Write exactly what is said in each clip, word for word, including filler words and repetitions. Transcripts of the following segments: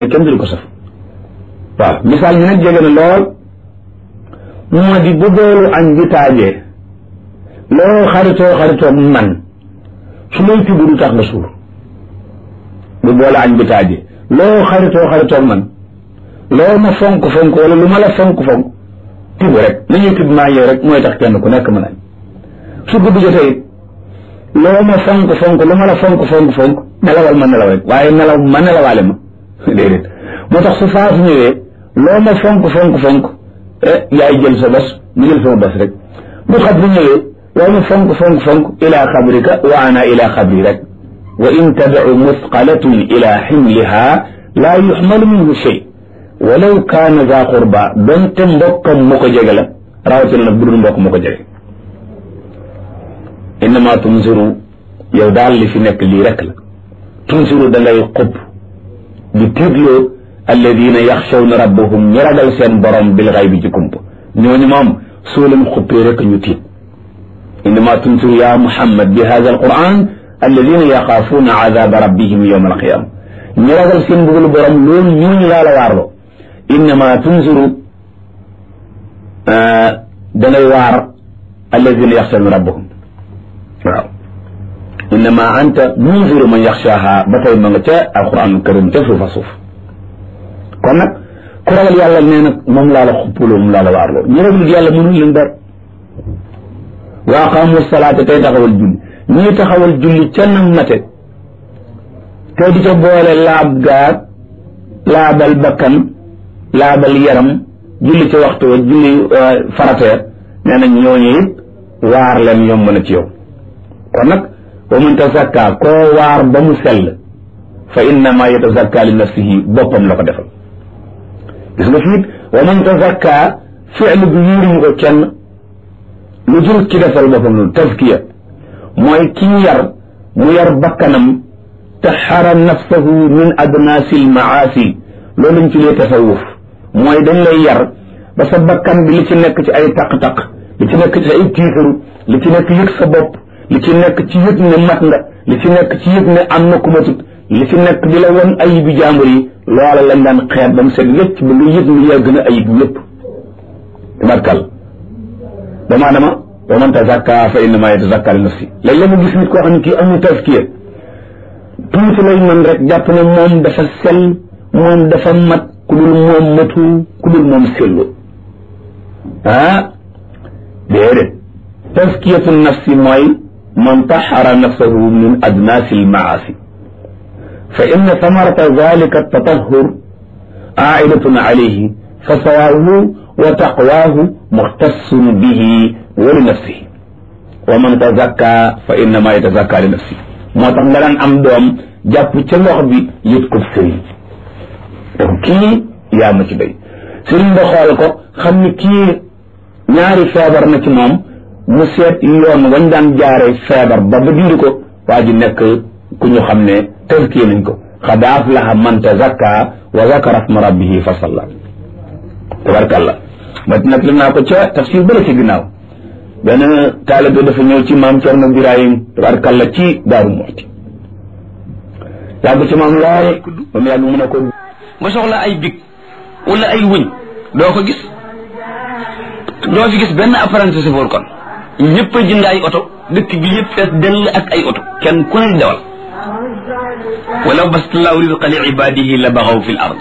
kenn du ko saf waaw misaal mi nag jege na lool moo di bu boolu añ bi taajee loo xaritoo xaritoo man su may tibb du tax nga suur bu boolu añ bi taajee loo xaritoo xaritoo man loo ma fonk fonk wala lu ma la fonk fonk tibb rek la ñuy tibb maa yow rek mooy tax kenn ku nekk mën añ su guddi jotee it loo ma fonk fonk lu ma la fonk fonk fonk nelawal ma nelaw rek waaye nelaw ma nelawaale ma déedéet moo tax su faatu ñëwee loo ma fonk fonk fonk yaay jël sa bos mu jël sama bos rek bu xab bu ñëwee loo ma fonk fonk fonk ila xabrika wa ana ila xabri rek wa in tadcu musqalatun ila ximliha laa yuxmalu minhu shay walaw kaana za qurba donte mbokkam mu ko jege la rawatina nag bu dul mbokk mu ko jege innama tunziru yow daal li fi nekk lii rek la tunziru da ngay xub di tiitloo alladina yaxshawna rabbahum ñi ragal seen borom bil xaybi ci kump ñooñu moom soo leen xuppee rek ñu tiit innama tunziru ya muhammad bi hada alquran alladina yaxaafuuna azaba rabbihim yowma alqiyama ñi ragal seen bëggalu borom loolu ñooñu laa la waarloo innama tunziru da ngay waar alladina yaxshawna rabbahum waaw innama anta munziru man yaxshaaha ba tey ma nga ca alquran karim ca suufa suuf kon nag ku ragal yàlla nee nag moom laa la xuppuloo moom laa la waarloo ñu ragal yàlla mënul leen dara wa aqaamu salaata tey taxawal julli ñii taxawal julli ca nam mate te di ca boole laab gaag laabal bakkan laabal yaram julli ca waxtu wa julli farateer nee nañ ñooñu it waar leen yomb na ci yow kon nag wa man tazakka koo waar ba mu sell fa innama yatazakka li nafsihi boppam la ko defal gis nga fiit wa man tazakka fi'lu bi yuuriñu ko kenn lu jur ci defal boppam loolu tazkiya mooy kii yar mu yar bakkanam taxara nafsahu min adnaasil maasi loolu lañ ci lee tasawuf mooy dañ lay yar ba sa bakkan bi li ci nekk ci ay taq-taq li ci nekk ci ay tiitaru li ci nekk yëg sa bopp li ci nekk ci yëg ne mat nga li ci nekk ci yëg ne am na ku matut li ci nekk di la won ayibi jàmbur yi loola lañ daan xeet ba mu set wécc ba nga yëg ni yaa gën a ayib ñëpp tabarkal doomu aadama wa man tazakka fa innama yatazakka li nafsi léegi la mu gis nit koo xam ne kii amul tazkiya tuuti lay mën rek jàpp ne moom dafa sell moom dafa mat ku dul moom matu ku dul moom sellu ah déedéet tazkiyatu nafsi mooy man taxara nafsahu min adnaasi almaasi fa inna samarata dalika tatahur aidatun alayhi fa sawaahu wa taqwaahu muxtassun bihi wa li nafsihi wa man tazakka fa innama yatazakka li nafsihi moo tax nga daan am doom jàpp ca loxo bi yët ko sëriñ donc kii yaa ma ci béy sëriñ ba xool ko xam ni kii ñaari feebar na ci moom mu seet yoon wañ daan jaare feebar ba ba dindi ko waa ji nekk ku ñu xam ne tazkiya nañ ko qad aflaha man tazakka wa zakara isma rabbihi fa salla tabarkalla ma nag li naa ko ca tafsir bala ci ginnaaw benn taalibe dafa ñëw ci maam Cerno Birahim tabarkalla ci Daaru Muxti yàgg ci maam lool ba mu yàgg mu ne ko nga soxla ay big wala ay wëñ doo ko gis doo fi gis benn apprenti chauffeur kon ñëpp a jënd ay oto dëkk bi yëpp fees dell ak ay oto kenn ku ne di dawal walaw bastallahu rizqa li ibadihi la baxaw fi l ard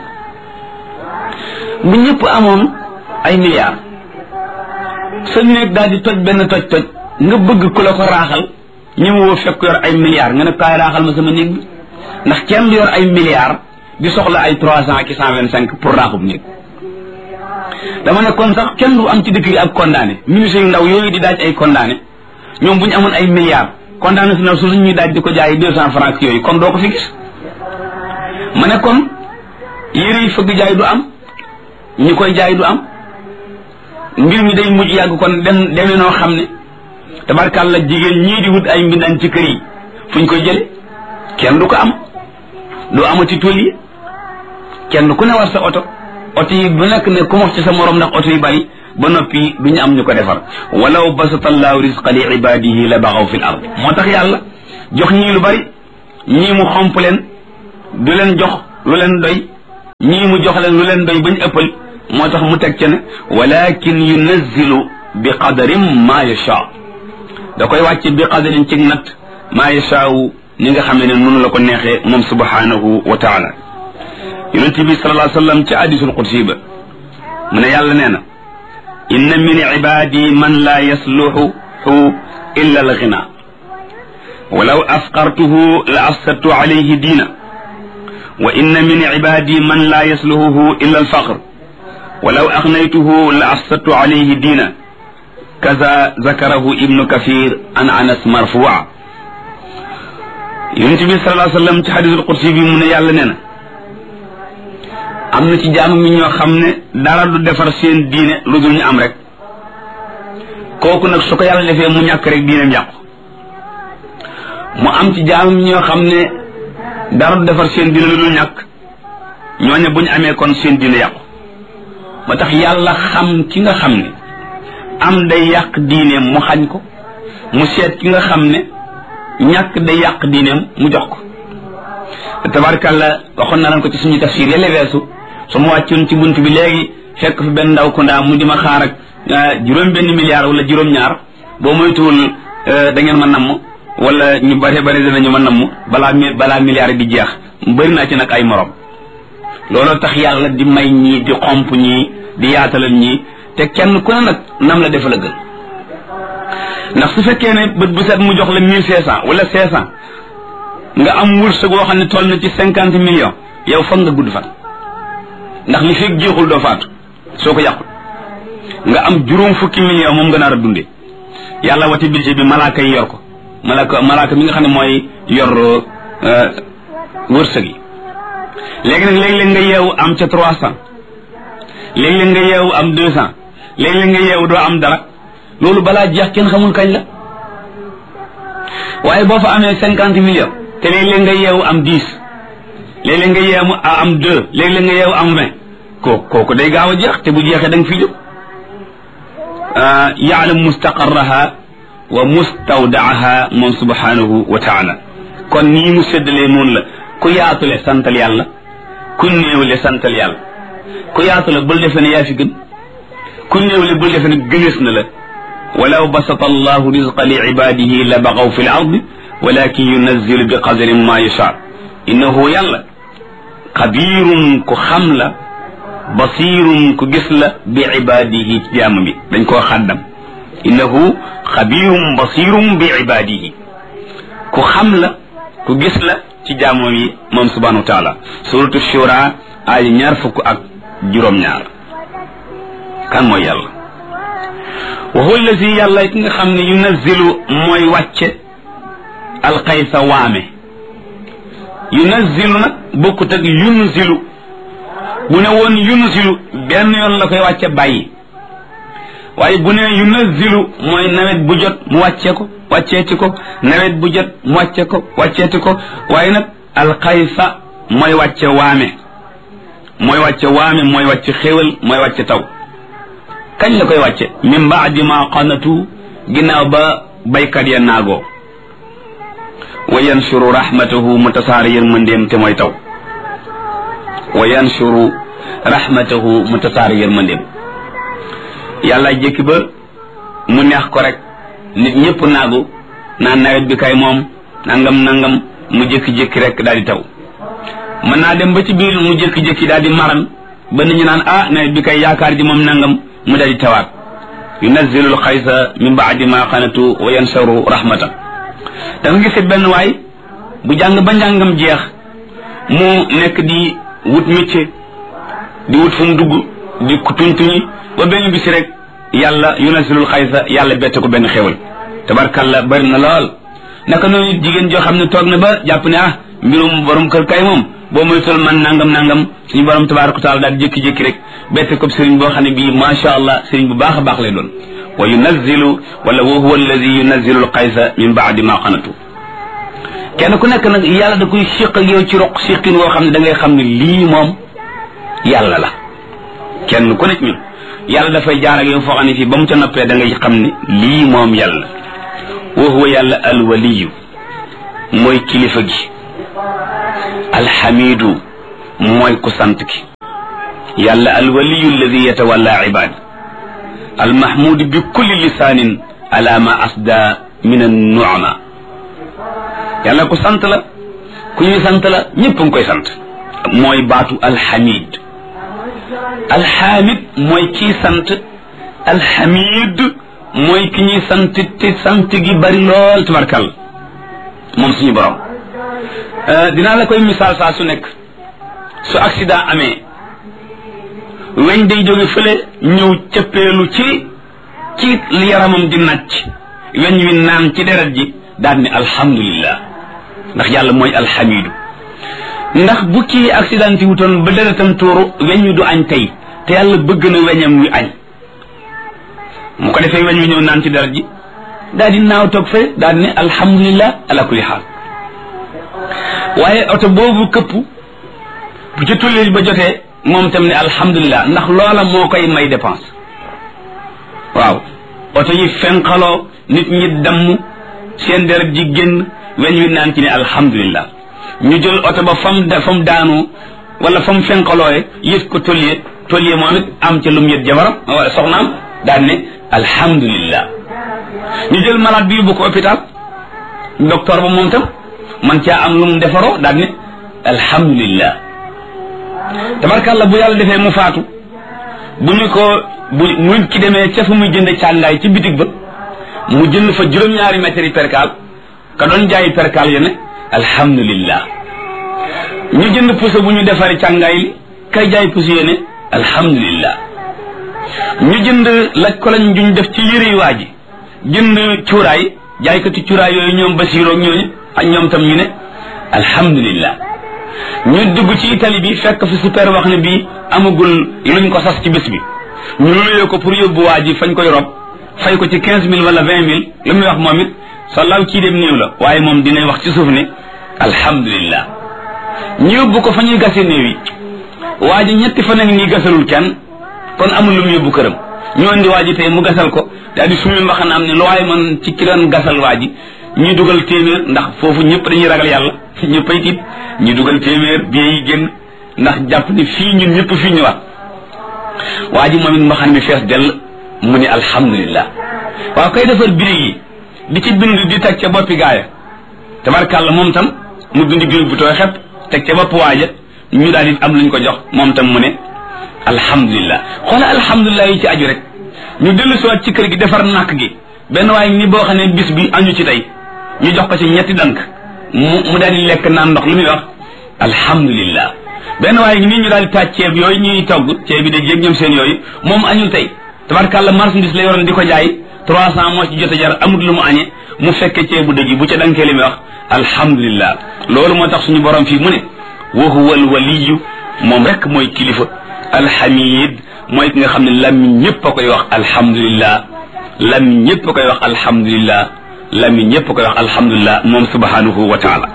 bu ñëpp amoon ay milliards sa néeg daal di toj benn toj toj nga bëgg ku la ko raaxal ñi mu woo fekk yor ay milliards nga ne kaay raaxal ma sama néeg bi ndax kenn du yor ay milliards di soxla ay trois cent ki cent vingt cinq pour raaxub néeg dama ne kon sax kenn du am ci dëkk bi ab condamné ministre yu ndaw yooyu di daaj ay condamné ñoom bu ñu amoon ay milliards condamné si ndaw su ñuy daaj di ko jaay deux cent francs yooyu kon doo ko fi gis ma ne kon yére yi fëgg jaay du am ñi koy jaay du am mbir mi day mujj yàgg kon dem demee noo xam ne tabarkàlla jigéen ñii di wut ay mbindaan ci kër yi fu ñu koy jële kenn du ko am doo amati tool yi kenn ku ne war sa oto oto yi bu nekk ne ku wax ci sa morom ndax oto yi bari ba noppi du ñu am ñu ko defar walaw basata allahu risqa li ibadihi la baxaw fi l ard moo tax yàlla jox ñii lu bari ñii mu xomp leen du leen jox lu leen doy ñii mu jox leen lu leen doy bañ ëppal moo tax mu teg ca ne walakin yunazzilu bi qadarin ma yasha da koy wàcce bi qadarin ci natt ma yashaawu ni nga xam ne noonu la ko neexee moom subhanahu wa taala yonente bi sallallahu alayhi wa sallam ci hadisul qudsi ba mu ne yàlla nee na inna min ibadi man la yasluhu illa al ghina walaw afqartuhu la afsadtu alayhi diina wa inna min ibadi man la yasluhu illa al faqr walaw aghnaytuhu la afsadtu alayhi diina kaza zakarahu ibnu kathir an anas marfu'a yonent bi sallallahu alayhi wa sallam ci hadisul qudsi bi mu ne yàlla nee na am na ci jaamu mi ñoo xam ne dara du defar seen diine lu dul ñu am rek kooku nag su ko yàlla defee mu ñàkk rek diineem yàqu mu am ci jaamu mi ñoo xam ne dara du defar seen diine lu dul ñàkk ñooñu bu ñu amee kon seen diine yàqu moo tax yàlla xam ki nga xam ne am day yàq diineem mu xañ ko mu seet ki nga xam ne ñàkk day yàq diineem mu jox ko tabarkàlla waxoon na leen ko ci suñu tafsir yële weesu su ma wàccoon ci bunt bi léegi fekk fi benn ndaw ko ndaa mu di ma xaar ak juróom benn milliard wala juróom ñaar boo moytuwul da ngeen ma namm wala ñu bare bare danañu ma namm balaa mi balaa milliard di jeex bëri naa ci nag ay morom looloo tax yàlla di may ñii di xomp ñii di yaatalal ñii te kenn ku ne nag nam la defa la gën ndax su fekkee ne bët bu set mu jox la mille cinq cent wala cinq cent nga am wërsëg woo xam ne toll na ci cinquante millions yow foog nga gudd fan ndax li fekk jeexul doo faatu soo ko yàqul nga am juróom fukki millions moom nga nar a dundee yàlla wati budget bi malaaka yi yor ko malaaka malaaka mi nga xam ne mooy yor wërsëg yi léegi nag léeg-léeg nga yeewu am ca trois cent léeg-léeg nga yeewu am deux cent léeg-léeg nga yeewu doo am dara loolu balaa jeex kenn xamul kañ la waaye boo fa amee cinquante millions te léeg-léeg nga yeewu am dix léeg-léeg nga yeewu am deux léeg-léeg nga yeewu am vingt kooku kooku day gaaw a jeex te bu jeexee da nga fi jóg yaalam mustaqarraha wa mustawdaaha moom subhanahu wa taala kon nii mu séddalee noonu la ku yaatule santal yàlla ku néewle santal yàlla ku yaatule bul defe ne yaa fi gën ku néewle bul defe ne gënees na la walaw basata allahu rizqa li ibadihi la bagaw fi l ardi walakin yunazzilu bi qadarin ma yasha innahu yàlla xabirun ku xam la basirun ku gis la bi ibadihi ci jaam bi dañ koo xaddam innahu xabirun basirun bi ibadihi ku xam la ku gis la ci jaamoom yi moom subhanahu wa taala suratu shura ay ñaar fukk ak juróom-ñaar kan mooy yàlla wa huwa allazi yàlla ki nga xam ne yunazzilu mooy wàcce alxaysa waame yunazzilu nag bokkut ak yunzilu bu ne woon yunzilu benn yoon la koy wàcce bàyyi waaye bu ne yunazzilu mooy nawet bu jot mu wàcce ko wàcceeti ko nawet bu jot mu wàcce ko wàcceeti ko waaye nag alxaysa mooy wàcce waame mooy wàcce waame mooy wàcce xéwal mooy wàcce taw kañ la koy wàcce min baadi ma qanatu ginnaaw ba baykat ya naagoo wa yanshuru rahmatahu mu tasaare yërmandeem te mooy taw wa yanshuru rahmatahu mu tasaare yërmandeem yàlla jékki ba mu neex ko rek nit ñëpp naagu naan nawet bi kay moom nangam nangam mu jékki-jékki rek daal di taw mën naa dem ba ci biir mu jékki-jékki daal di maran ba nit ñi naan ah nawet bi kay yaakaar ji moom nangam mu daal di tawaat yunazzilu alxaysa min baadi ma qanatu wa yanshuru rahmata da nga gis benn waay bu jàng ba njàngam jeex mu nekk di wut métier di wut fu mu dugg di kutuñtuñi ba benn bisi rek yàlla yunazilul xaysa yàlla bette ko benn xewal tabarkalla bari na lool naka noonu jigéen joo xam ne toog na ba jàpp ne ah mbirum borom kër kay moom boo moytul man nangam nangam suñu borom tabaraka taala daal jékki-jékki rek bette ko sëriñ boo xam ne bii macha allah sëriñ bu baax a baax lay doon wa yunazilu wala wa huwa alladi yunazilu alxaysa min baadi ma qanatu kenn ku nekk nag yàlla da koy siq ak yow ci roq siqin woo xam ne da ngay xam ne lii moom yàlla la kenn ku nekk ñun yàlla dafay jaar ak yow foo xam ne fii ba mu ca noppee da ngay xam ne lii moom yàlla wa huwa yàlla alwaliyu mooy kilifa gi alxamidu mooy ku sant ki yàlla alwaliyu alladi yatawalla ibad almahmud bi kulli lisaanin ala ma asda min annuama yàlla ku sant la ku ñuy sant la ñëpp nga koy sant mooy baatu alhamid alhamid mooy kii sant alhamid mooy ki ñuy sant te sant gi bari lool tabarkal moom suñu borom dinaa la koy misaal saa su nekk su accident amee weñ day jóge fële ñëw cëppeelu ci ci li yaramam di nàcc weñ wi naan ci deret ji daal ni alhamdulillah ndax yàlla mooy alhamidu ndax bu kii accident yi wutoon ba deretam tuuru weñ wi du añ tey te yàlla bëgg na weñam wi añ mu ko defee weñ wi ñëw naan ci deret ji daal di naaw toog fee daal di ne alhamdulillah ala kulli xaal waaye oto boobu këpp bu ci tulli ba jotee moom tam ne alhamdulillah ndax loola moo koy may dépense waaw oto yi fenqaloo nit ñi damm seen deret ji génn weñ wi naan ci ne alhamdulillah ñu jël oto ba fam da fam daanu wala fam fenqalooye yët ko tollier tollier moom it am ca lum yët jabaram wala soxnaam daan ne alhamdulillah ñu jël malade bi yóbbu ko hôpital docteur ba moom tam man caa am lu mu defaroo daan ne alhamdulillah tabarkàlla bu yàlla defee mu faatu bu ñu ko bu mu ki demee ca fu muy jënd càngaay ci bitig ba mu jënd fa juróom-ñaari mètres yi perkaal ka doon jaayi perkaal ya ne alhamdulillah ñu jënd puso bu ñu defari càngaay li kay jaay puso ya ne alhamdulillah ñu jënd laj ko lañ juñ def ci yëre waa ji jënd cuuraay jaaykati cuuraay yooyu ñoom basiiroog ñooñu ak ñoom tam ñu ne alhamdulillah ñu dugg ci tali bi fekk fi super wax ne bii amagul luñ ko sas ci bés bi ñu luyee ko pour yóbbu waa ji fañ koy rob fay ko ci quinze mille wala vingt mille lu muy wax moom it sallaaw kii dem néew la waaye moom dina wax ci suuf ne alhamdulillah ñu yóbbu ko fa ñuy gase néew yi waa ji ñetti fan ak nii gasalul kenn kon amul lu mu yóbbu këram ñu andi waa ji tey mu gasal ko daal di sumi mbaxanaam ne lu waaye man ci ki doon gasal waa ji ñu dugal téeméer ndax foofu ñëpp dañuy ragal yàlla ñëppay tiit ñu dugal téeméer bii yi génn ndax jàpp ne fii ñun ñëpp fii ñëwaat waa ji moom it mbaxan mi fees dell mu ne alhamdulillah waaw kay defar birig yi di ci bind di teg ca boppi gaaya tabarkàlla moom tam mu bind birig bu tooy xepp teg ca bopp waaja ñu daal di am luñ ko jox moom tam mu ne alhamdulillah xoola alhamdulillah yi ci aju rek ñu dellu siwaat ci kër gi defar nàkk gi benn waaye ni boo xam ne bis bi añu ci tey ñu jox ko ci ñetti dank mu mu daal di lekk naan ndox lu muy wax alhamdulillah benn waaye nii ñu daal di taaj ceeb yooyu ñuy togg ceeb bi da jéeg ñoom seen yooyu moom añul tey tabarkàlla marchandise la yoroon di ko jaay trois cent moo ci jot a jar amut lu mu añe mu fekke ceebu dëj bu ca dankee li muy wax alhamdulillah loolu moo tax suñu borom fii mu ne wa huwa alwaliyu moom rek mooy kilifa alhamid mooy ki nga xam ne làmmiñ ñëpp a koy wax alhamdulillah làmmiñ ñëpp a koy wax alhamdulillah làmmiñ ñëpp a koy wax alhamdulillah moom subhanahu wa taala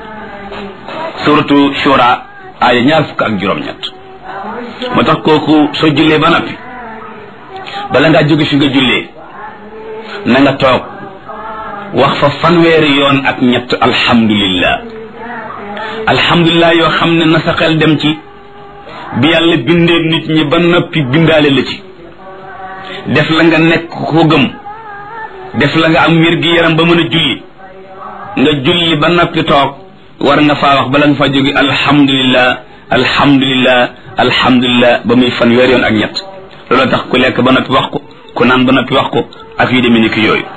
suratu shura aaya ñaar fukk ak juróom-ñett moo tax kooku soo jullee ba noppi bala ngaa jóge fi nga jullee na nga toog wax fa fanweeri yoon ak ñett alhamdulillah alhamdulillah yoo xam ne na sa xel dem ci bi yàlla bindee nit ñi ba noppi bindaale la ci def la nga nekk ko gëm def la nga am wér gi yaram ba mën a julli nga julli ba noppi toog war nga faa wax bala nga faa jóge alhamdulillah alhamdulillah alhamdulillah ba muy fan weer yoon ak ñett loolu tax ku lekk ba noppi wax ko ku naan ba noppi wax ko ak yu demee ni ki yooyu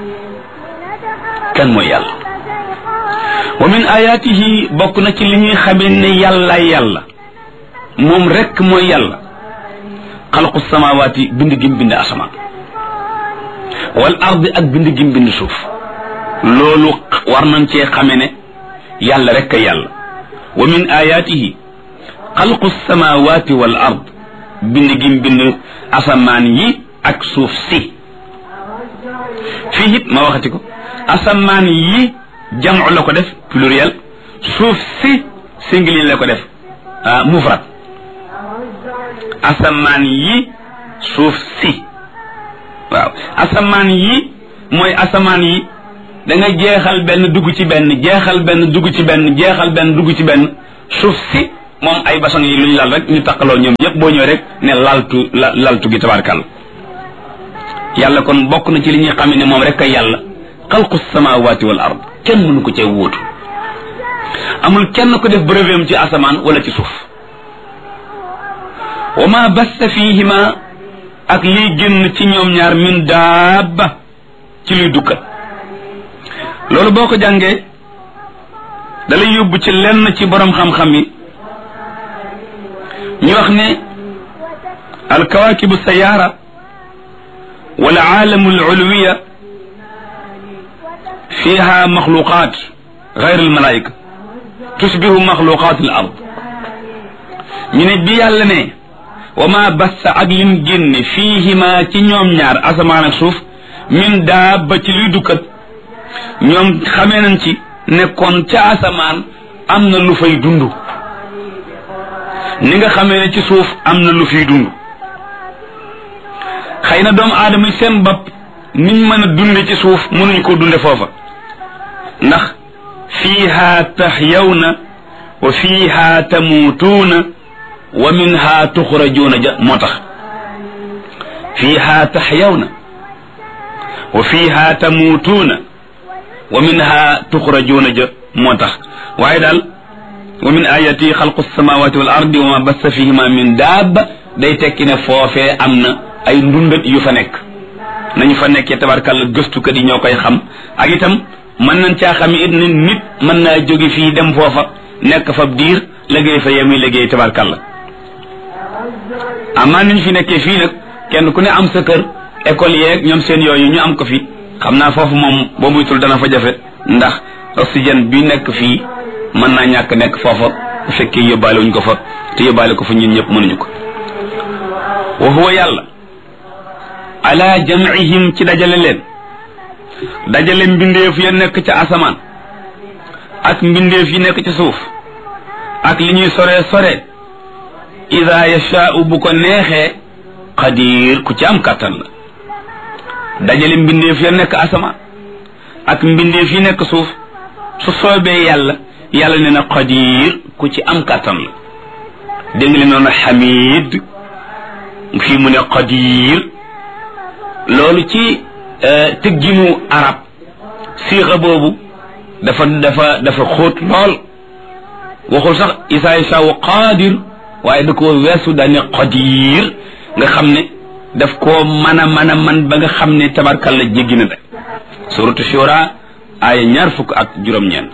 kan mooy yàlla wa min ayatihi bokk na ci li ñuy xamee ne yàlla yàlla moom rek mooy yàlla xalqu samawaati bind gim bind asamaan wal ardi ak bind gim bind suuf loolu war nañ cee xame ne yàlla rek a yàlla wa min ayatihi xalqu samawaati wal ard bind gim bind asamaan yi ak suuf si fii it ma waxati ko asamaan yi jamu la ko def pluriel suuf si singulier la ko def mufrad asamaan yi suuf si waaw asamaan yi mooy asamaan yi da nga jeexal benn dugg ci benn jeexal benn dugg ci benn jeexal benn dugg ci benn suuf si moom ay basang yi luñ lal rek ñu taqaloo ñoom yépp boo ñëwee rek ne laltu la laltu gi tabarkàlla yàlla kon bokk na ci li ñuy xam ne moom rek kay yàlla xalqu samawati wal ard kenn mënu ko cee wóotu amul kenn ko def brevet ci asamaan wala ci suuf wa ma basta fihima ak liy génn ci ñoom ñaar min daaba ci luy dukkat loolu boo ko jàngee dalay yóbbu ci lenn ci borom xam-xam yi ñu wax ne alkawaakibu sayaara wala aalamu alulwiya fiha maxluqaat gayr almalaika tushbihu maxluqaat al ard ñu ne bi yàlla ne wa ma bassa ak lim génne fiihima ci ñoom ñaar asamaan ak suuf min daaba ci luy dukkat ñoom xamee nañ ci nekkoon ca asamaan am na lu fay dund ni nga xamee ne ci suuf am na lu fiy dund xëy na doomu aadama yi seen bopp niñ mën a dunde ci suuf mënuñ ko dunde foofa ndax fiiha tahyawna wa fiiha tamuutuuna wa minha tuxrajuuna ja moo tax fiiha tahyawna wa fiiha tamuutuuna wa minha tuxrajuuna ja moo tax waaye daal wa min ayati xalqu samawati wal ardi wa ma bassa fihima min daaba day tekki ne foofee am na ay ndundat yu fa nekk nañu fa nekkee tabarkàlla gëstukat yi ñoo koy xam ak itam mën nañ caa xam it ne nit mën naa jóge fii dem foofa nekk fa diir liggéey fa yemi liggéey tabarkàlla amaa niñ fi nekkee fii nag kenn ku ne am sa kër école yeeg ñoom seen yooyu ñu am ko fi xam naa foofu moom boo muytul dana fa jafe ndax oxygène bi nekk fii mën naa ñàkk nekk foofa bu fekkee yóbbaale wuñ ko fa te yóbbaale ko fa ñun ñëpp mënuñu ko wa huwa yàlla ala jam'ihim ci dajale leen dajale mbindeef ya nekk ca asamaan ak mbindeef yi nekk ca suuf ak li ñuy sore sore ida yashaa'u bu ko neexee qadir ku ci am kàttan la dajale mbindeef ya nekk asamaan ak mbindeef yi nekk suuf su soobee yàlla yàlla nee na qadir ku ci am kàttan la dégg nga li noonu xamid fii mu ne qadir loolu ci tëgginu arab siixa boobu dafa dafa dafa xóot lool waxul sax isa yashaa'u qadir waaye da koo weesu daane qadir nga xam ne daf koo mën a mën a man ba nga xam ne tabarkalla jéggi na de suratu shura aaya ñaar fukk ak juróom-ñeent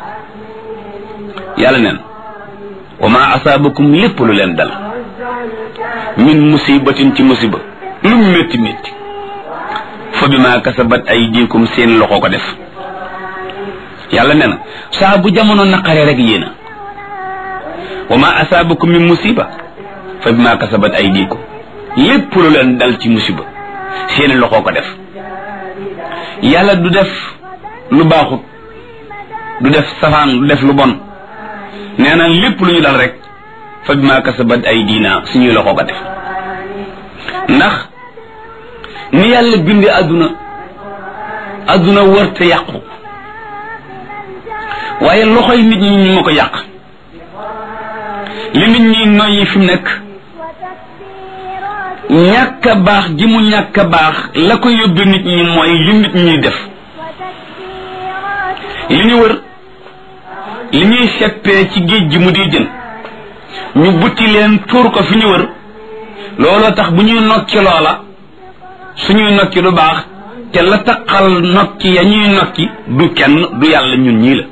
yàlla neen wa ma asaabakum lépp lu leen dal min musibatin ci musiba lu métti métti fa bima kasabat aydikum seen loxo ko def yàlla nee na saa bu jamono naqare rek yéena wa ma asaabakum min musiba fa bima kasabat aydikum lépp lu leen dal ci musiba seen loxo ko def yàlla du def lu baaxut du def safaan du def lu bon nee na lépp lu ñu dal rek fa bima kasabat aydina suñuy loxo ko def ndax ni yàlla bindee adduna adduna wërte yàqu waaye loxoy nit ñi ñu ma ko yàq li nit ñi noyyi fi mu nekk ñàkk a baax gi mu ñàkk a baax la ko yóbbu nit ñi mooy li nit ñuy def li ñu wër li ñuy seppee ci géej gi mu di jën ñu butti leen tuur ko fi ñu wër looloo tax bu ñuy nokki loola suñuy nokki du baax te la taqal nokki ya ñuy nokki du kenn du yàlla ñun ñii la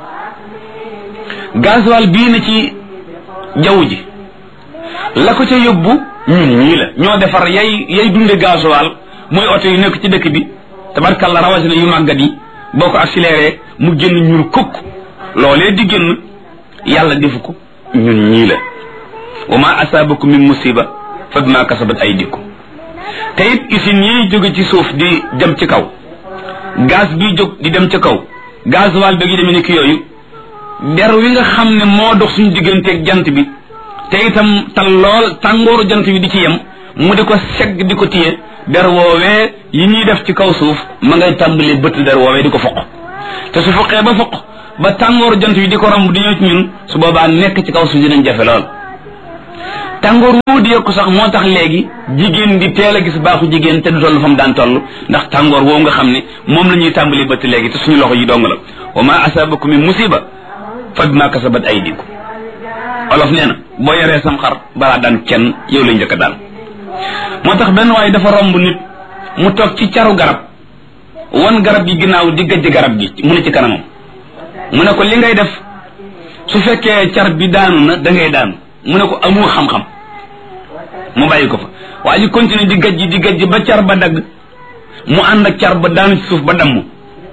gasoil bii na ci jaww ji la ko ca yóbbu ñun ñii la ñoo defar yay yay dunde gasoil muy oto yu nekk ci dëkk bi tabarkalla rawatina yu màggat yi boo ko accéléré mu génn ñur kukk loolee di génn yàlla defu ko ñun ñii la wa ma asaabakum min musiba fa bima kasabat aydikum te it usines yi jóge ci suuf di dem ci kaw gaz bi jóg di dem ci kaw gasoil ba gi demee ni ki yooyu der wi nga xam ne moo dox suñu digganteeg jant bi te itam tal lool tàngooru jant bi di ci yem mu di ko segg di ko téye der woowee yi ñuy def ci kaw suuf ma ngay tàmbali bëtt der woowee di ko foq te su foqee ba foq ba tàngooru jant yi di ko romb di ñëw ci ñun su boobaa nekk ci kaw suuf dinañ jafe lool tàngoor woo di yokku sax moo tax léegi jigéen di teel a gis baaxu jigéen te du toll fa mu daan toll ndax tàngoor woowu nga xam ne moom la ñuy tàmbali bëtt léegi te suñu loxo yi dong la wa ma asabakum min musiba fa bima kasabat aydikum olof nee na boo yoree sam xar balaa daan kenn yow la njëkk a daan moo tax benn waaye dafa romb nit mu toog ci caru garab wan garab gi ginnaaw di gëj garab gi mu ne ci kanamam mu ne ko li ngay def su fekkee car bi daanu na da ngay daanu mu ne ko amoo xam-xam mu bàyyi ko fa waa ji continue di gëj di gëj ba car ba dagg mu ànd ak car ba daanu ci suuf ba damm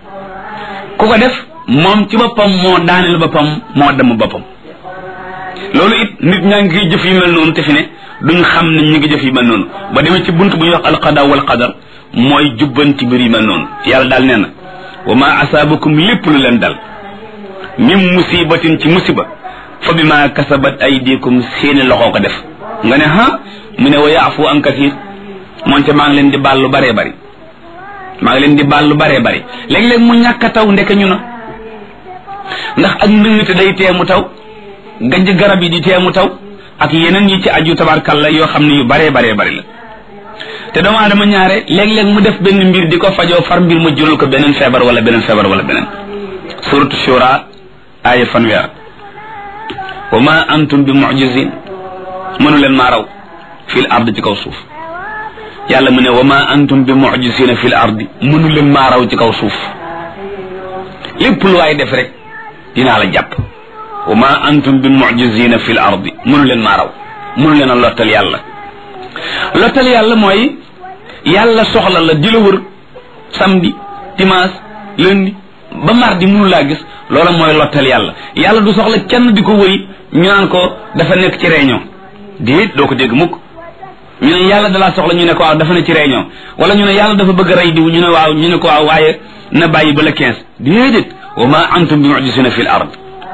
ku ko def moom ci boppam moo daaneel boppam moo damm boppam loolu it nit ñaa ngi jëf yu mel noonu te fi ne duñ xam ne ñu ngi jëf yu mel noonu ba demee ci bunt bu ñuy wax alqada wal qadar mooy jubbanti mbir yu mel noonu yàlla daal nee na wa ma asaabakum lépp lu leen dal min musibatin ci musiba fa bi ma kasabat aydikum seeni loxoo ko def nga ne ha mu ne wa yaafu an kasir moonte maa ngi leen di baal lu baree bari maa ngi leen di baal lu baree bari léeg-léeg mu ñàkk a taw ndeke ñu na ndax ak ndëngte day teemu taw gajj garab yi di teemu taw ak yeneen yi ci aju tabarkalla yoo xam ne yu baree baree bari la te doomu aadama ñaare léeg-léeg mu def benn mbir di ko fajoo far mbir ma jural ko beneen feebar wala beneen feebar wala beneen suratu shura aaya fanweer wa ma antum bi mu'jizin mënu leen maa raw fil ard ci kaw suuf yàlla mu ne wa ma antum bi mu'jizina fil ardi mënu leen maa raw ci kaw suuf lépp lu waay def rek dinaa la jàpp wa ma antum bi mu'jizina fil ardi mënu leen maa raw mënu leen a lottal yàlla lottal yàlla mooy yàlla soxla la di la wër samedi dimanche lundi ba mardi mënu laa gis loola mooy lottal yàlla yàlla du soxla kenn di ko wëri ñu naan ko dafa nekk ci réunion déet doo ko dégg mukk ñu ne yàlla dalaa soxla ñu ne ko waaw dafa nekk ci réunion wala ñu ne yàlla dafa bëgg a rey diw ñu ne waaw ñu ne ko waaw waaye na bàyyi ba la quinze déedéet wa ma antum bi mu'jizina fil ard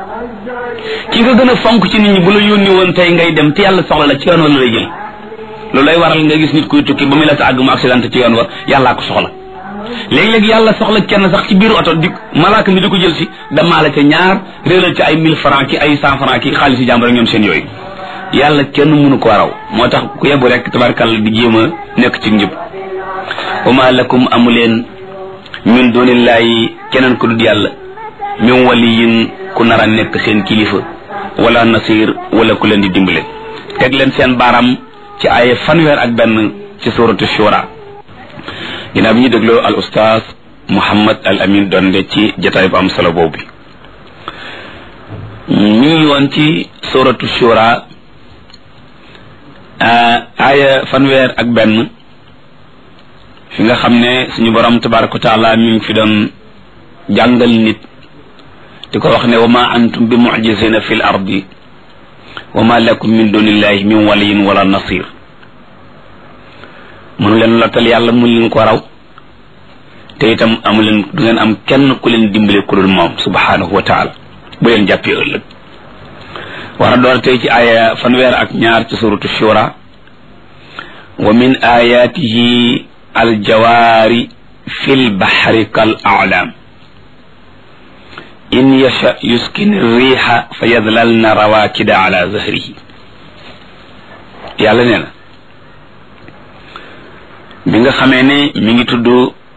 ki nga gën a fonk ci nit ñi bu la yónni woon tey ngay dem te yàlla soxla la ci yoon wala lay jël loolu lay waral nga gis nit kuy tukki ba muy la ta àgg mu accident ci yoon wa yàllaa ko soxla léegi-léegi yàlla soxla kenn sax ci biir oto di malaaka mi di ko jël si damaa la ca ñaar réeral ci ay mille francs ki ay cent francs ki xaalis yi jàmbur ak ñoom seen yooyu yàlla kenn mënu ko raw moo tax ku yebu rek tabarkàlla di jéem a nekk ci njub wa ma lakum amuleen min dunillahi keneen ku dul yàlla min waliyin ku nar a nekk seen kilifa wala nasir wala ku leen di dimbale teg leen seen baaraam ci ay fanweer ak benn ci suratu shura ginnaaw bi ñu dégloo al ustaas Muhammad al Amin Donde ci jotaay bu am solo boobu ñu ngi woon ci suratu shura aaya fanweer ak benn fi nga xam ne suñu borom tabaraka wa taala mi ngi fi doon jàngal nit di ko wax ne wa ma antum bi mu'jizina fil ardi wa ma lakum min dunillahi min waliyin wala nasir mënu leen lottal yàlla mu leen ko raw te itam amu leen du ngeen am kenn ku leen dimbale ku dul moom subhanahu wa taala bu leen jàppee ëllëg war a door tey ci aaya fanweer ak ñaar ci suratu shura wa min ayatihi aljawaari fil bahri kal a'lam in yasha yuskin riha fa yadlalna rawakida ala zahrihi yàlla nee na bi nga xamee ne mi ngi tudd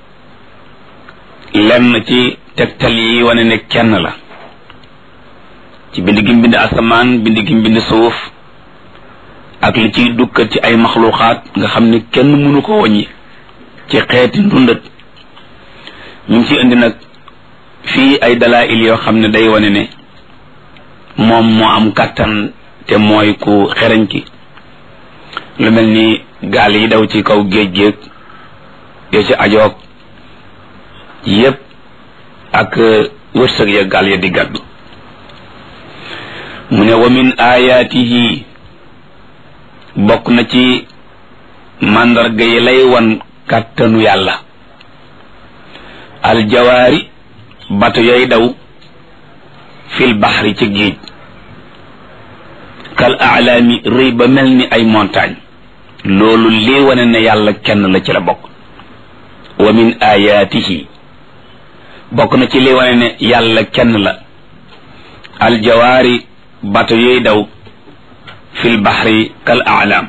lenn ci tegtal yi wane ne kenn la ci bind gi mbind asamaan bind gi mbind suuf ak li ciy dukkat ci ay maxluuxaat nga xam ne kenn mënu ko wàññi ci xeeti ndundat ñu ngi ci indi nag fii ay dalail yoo xam ne day wane ne moom moo am kàttan te mooy ku xereñ ki lu mel ni gaal yi daw ci kaw géej géej yoo ci ajoog yépp ak wërsëg ya gaal ya di gàddu mu ne wa min ayaatihi bokk na ci màndarga yi lay wan kàttanu yàlla aljawaari bato yooy daw fil baxri ci géej kal aalaami rëy ba mel ni ay montagne loolu lii wane ne yàlla kenn la ci la bokk wa min ayaatihi bokk na ci lii wane ne yàlla kenn la aljawaari bato yooy daw fil bahri kal a'lam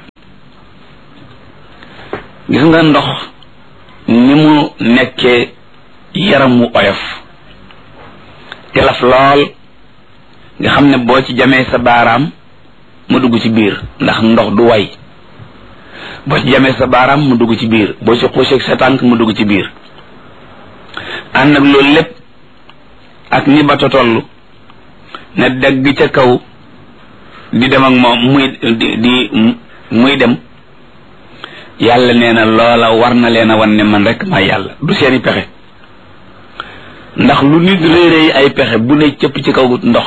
gis nga ndox ni mu nekkee yaram mu oyof telaf lool nga xam ne boo ci jamee sa baaraam mu dugg ci biir ndax ndox du way boo ci jamee sa baaraam mu dugg ci biir boo ci xuuseeg sa tànk mu dugg ci biir ànd ak loolu lépp ak ni bato toll ne dégg ca kaw di dem ak moom muy di di muy dem yàlla nee na loola war na leen a wan ne man rek may yàlla du seeni pexe ndax lu nit réeréy ay pexe bu ne cëpp ci kaw ndox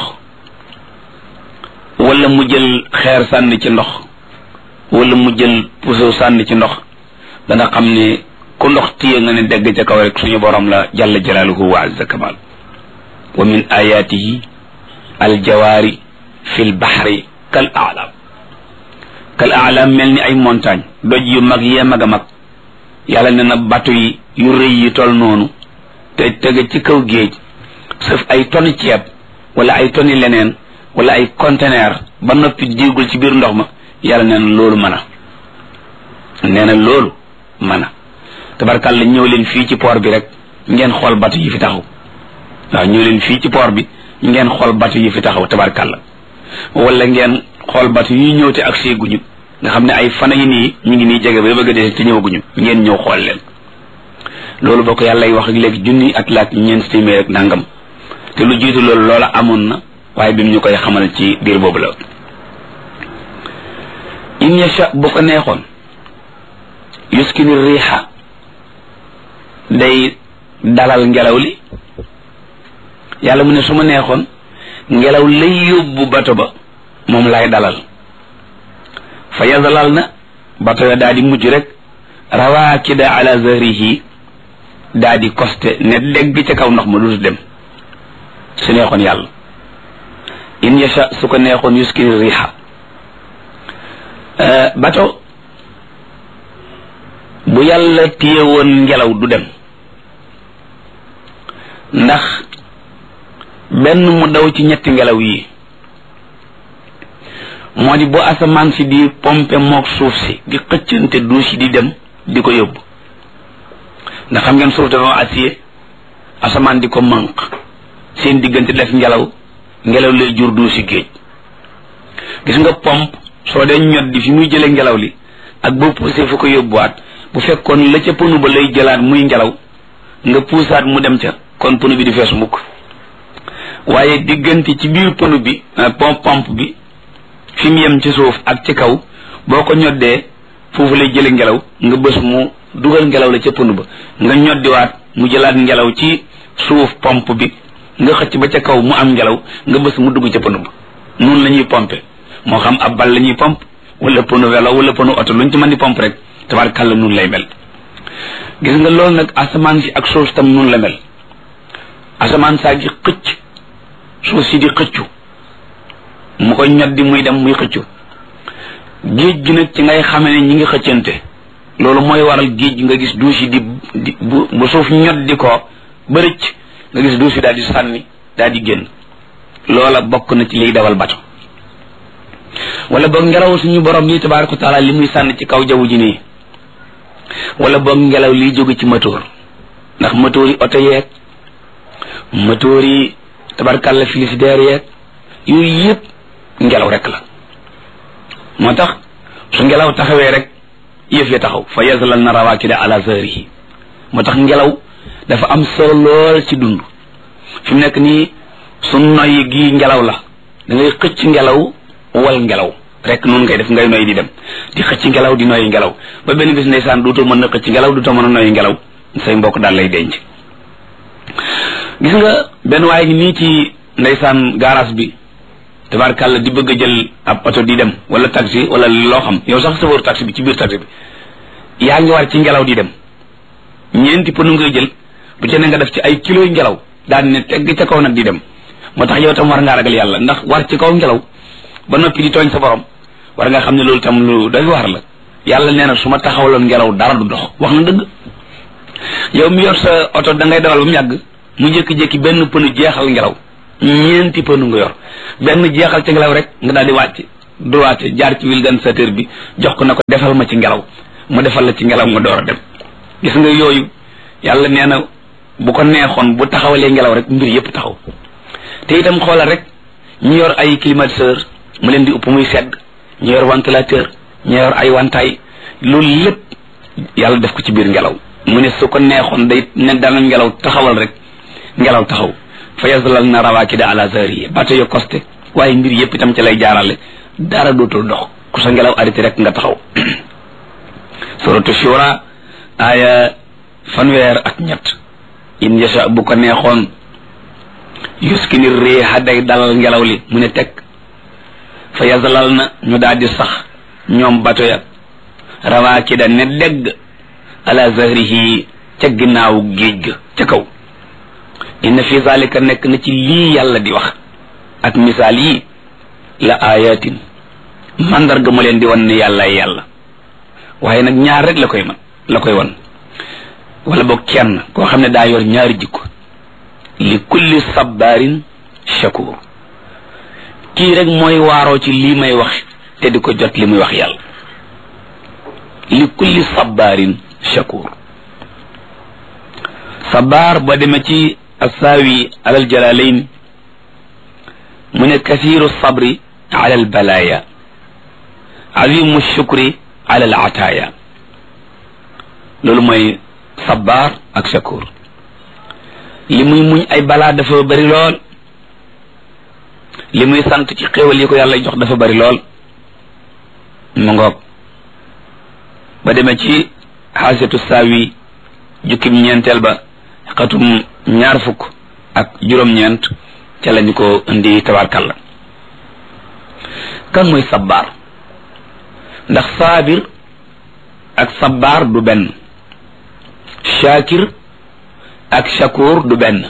wala mu jël xeer sànni ci ndox wala mu jël puso sànni ci ndox dana xam ne ku ndox téye nga ne dégg ca kaw rek suñu borom la jalla jalaaluhu wa azza kamal wa min ayatihi aljawaari fil bahri kal a'lam kal a'lam mel ni ay montagne doj yu mag yee mag a mag yàlla ne na bato yi yu rëy yi tol noonu te tege ci kaw géej sëf ay tonni ceeb wala ay tonni leneen wala ay conteneur ba noppi diigul ci biir ndox ma yàlla nee na loolu mën a nee na loolu mën a tabarkàlla ñëw leen fii ci port bi rek ngeen xool bato yi fi taxaw waaw ñëw leen fii ci port bi ngeen xool bato yi fi taxaw tabarkàlla wala ngeen xool bato yi ñëw te ak seeguñu nga xam ne ay fana yi nii ñu ngi nii jege ba bëgg a dee te ñëwaguñu ngeen ñëw xool leen loolu boo ko yàlla wax ak léegi junni at laak ñeent téeméer ak nangam te lu jiitu loolu loola amoon na waaye bi mu ñu koy xamal ci biir boobu la in yasha bu ko neexoon yuskini riixa day dalal ngelaw li yàlla mu ne su ma neexoon ngelaw lay yóbbu bato ba moom lay dalal fa yazalal na bato ya daa di mujj rek rawaakida ala zahrihi daa di koste ne dégg ca kaw ndox ma dutu dem su neexoon yàlla in yasha su ko neexoon yuskini riixa bato bu yàlla téye woon ngelaw du dem ndax benn mu daw ci ñetti ngelaw yi moo di bu asamaan si di pompe mook suuf si di xëccante duus yi di dem di ko yóbbu ndax xam ngeen suuf dafa acier asamaan di ko manq seen diggante def ngelaw ngelaw lay jur duus yi géej gis nga pompe soo dee ñot di fi muy jële ngelaw li ak boo poussé fu ko yóbbuwaat bu fekkoon la ca pënu ba lay jëlaat muy ngelaw nga puusaat mu dem ca kon pënu bi di fees mukk waaye diggante ci biir pënu bi pompe pompe bi fi mu yem ci suuf ak ci kaw boo ko ñoddee foofu lay jële ngelaw nga bës mu dugal ngelaw la ca pënu ba nga ñoddiwaat mu jëlaat ngelaw ci suuf pompe bi nga xëcc ba ca kaw mu am ngelaw nga bës mu dugg ca pënu ba noonu la ñuy pompe moo xam ab bal la ñuy pompe wala pënu vélo wala pënu oto luñ ci mën di pompe rek tabarkàlla noonu lay mel gis nga loolu nag asamaan si ak suuf tam noonu la mel asamaan saa gi xëcc suuf si di xëccu mu koy ñoddi muy dem muy xëccu géej gi nag ci ngay xame ne ñi ngi xëccante loolu mooy waral géej gi nga gis duus yi di di bu bu suuf ñoddi ko ba rëcc nga gis duus yi daal di sànni daal di génn loola bokk na ci liy dawal bato wala boog ngelaw suñu borom nii tabaaraka wa taala li muy sànni ci kaw jaww ji nii wala boog ngelaw liy jóge ci moteur ndax moteur yi oto yeeg moteur yi tabarkàlla frigidaire yeeg yooyu yëpp ngelaw rek la moo tax su ngelaw taxawee rek yëf ya taxaw fa yazlal na rawaakida ala zahrihi moo tax ngelaw dafa am solo lool ci dund fi mu nekk nii su noyyi gi ngelaw la da ngay xëcc ngelaw wal ngelaw rek noonu ngay def ngay noyyi di dem di xëcc ngelaw di noyyi ngelaw ba benn bis ndeysaan duutoo mën na xëcc ngelaw duutoo mën a noyyi ngelaw say mbokk daal lay denc gis nga benn waaye ngi nii ci ndeysaan garage bi tabarkàlla di bëgg a jël ab oto di dem wala taxi wala loo xam yow sax chauffeur taxi bi ci biir taxi bi yaa ngi war ci ngelaw di dem ñeenti pënu ngay jël bu ca ne nga def ci ay kilo ngelaw daal ne tegg ca kaw nag di dem moo tax yow tam war ngaa ragal yàlla ndax war ci kaw ngelaw ba noppi di tooñ sa borom war nga xam ne loolu tam lu doy war la yàlla nee na su ma taxawaloon ngelaw dara du dox wax na dëgg yow mi yor sa oto da ngay dawal ba mu yàgg mu jékki-jékki benn pënu jeexal ngelaw ñeenti pënu nga yor benn jeexal ci ngelaw rek nga daal di wàcc droite jaar ci vulgarisateur bi jox ko na ko defal ma ci ngelaw mu defal la ci ngelaw nga door a dem gis nga yooyu yàlla nee na bu ko neexoon bu taxawalee ngelaw rek mbir yépp taxaw te itam xoolal rek ñu yor ay climatiseur mu leen di upp muy sedd ñu yor ventilateur ñu yor ay wantaay loolu lépp yàlla def ko ci biir ngelaw mu ne su ko neexoon day ne dana ngelaw taxawal rek ngelaw taxaw fa yazlal na rawaakida ala zahrihi bato yo costé waaye mbir yépp itam ci lay jaarale dara dootul dox ku sa ngelaw arrêté rek nga taxaw suratu shura aya fanweer ak ñett in yasha bu ko neexoon yuskini riiha day dalal ngelaw li mu ne teg fa yazlal na ñu daal di sax ñoom bato ya rawaakida ne dégg ala zahrihi ca ginnaaw géej ga ca kaw inna fi zalika nekk na ci lii yàlla di wax ak misaal yi la ayatin mandarga ma leen di wan ne yàlla yàlla waaye nag ñaar rek la koy man la koy wan wala boog kenn koo xam ne daa yor ñaari jikko li kulli sabarin shakur kii rek mooy waaroo ci lii may wax te di ko jot li muy wax yàlla li kulli sabarin shakur sabar ba demee ci assaawi alal jalalayn mu ne kathiru sabri ala al balaya azimu shukri ala al ataaya loolu mooy sabar ak shakur li muy muñ ay balaa dafa bari lool li muy sant ci xéewal yi ko yàlla jox dafa bari lool mu ngoog ba demee ci xaasiyatu saawi jukkim ñeenteel ba xatum ñaar fukk ak juróom-ñeent ca lañu ko indi tabarkalla kan mooy sabbaar ndax saabir ak sabbaar du benn shaakir ak shakur du benn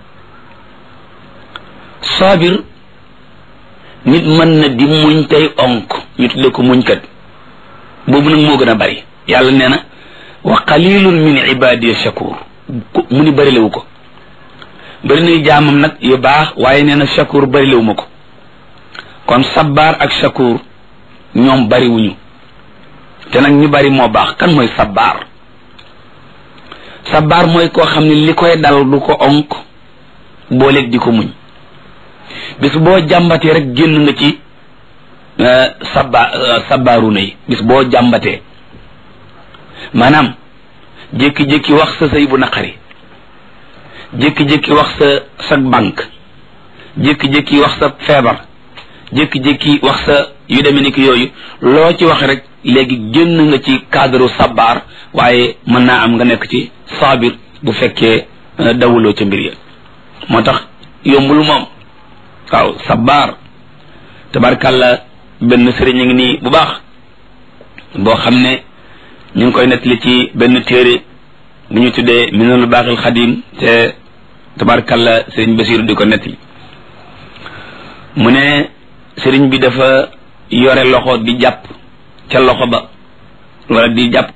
saabir nit mën na di muñ tey onk ñu tudde ko muñkat boobu nag moo gën a bari yàlla nee na wa qalilun min ibadiya shakur mu ni bërilewu ko bëri na jaamam nag yu baax waaye nee na shakur bërilewu ma ko kon sabbaar ak shakur ñoom bariwuñu te nag ñu bari moo baax kan mooy sabbaar sabbaar mooy koo xam ne li koy dal du ko onk booleeg di ko muñ bis boo jàmbatee rek génn nga ci sabba sabbaaru na yi bis boo jàmbatee maanaam jékki-jékki wax sa sëy bu naqari jékki-jékki wax sa sa banque jékki-jékki wax sa feebar jékki-jékki wax sa yu demee ni ki yooyu loo ci wax rek léegi génn nga ci cadre sabbaar waaye mën naa am nga nekk ci saabir bu fekkee dawuloo ca mbir ya moo tax yombul moom waaw sabbaar tabarkàlla benn sëriñ a ngi nii bu baax boo xam ne ñu ngi koy nettali ci benn téere bu ñu tuddee minanul baaxil xadim te tabarkàlla sëriñ Basiru di ko nettali mu ne sëriñ bi dafa yore loxo di jàpp ca loxo ba wala di jàpp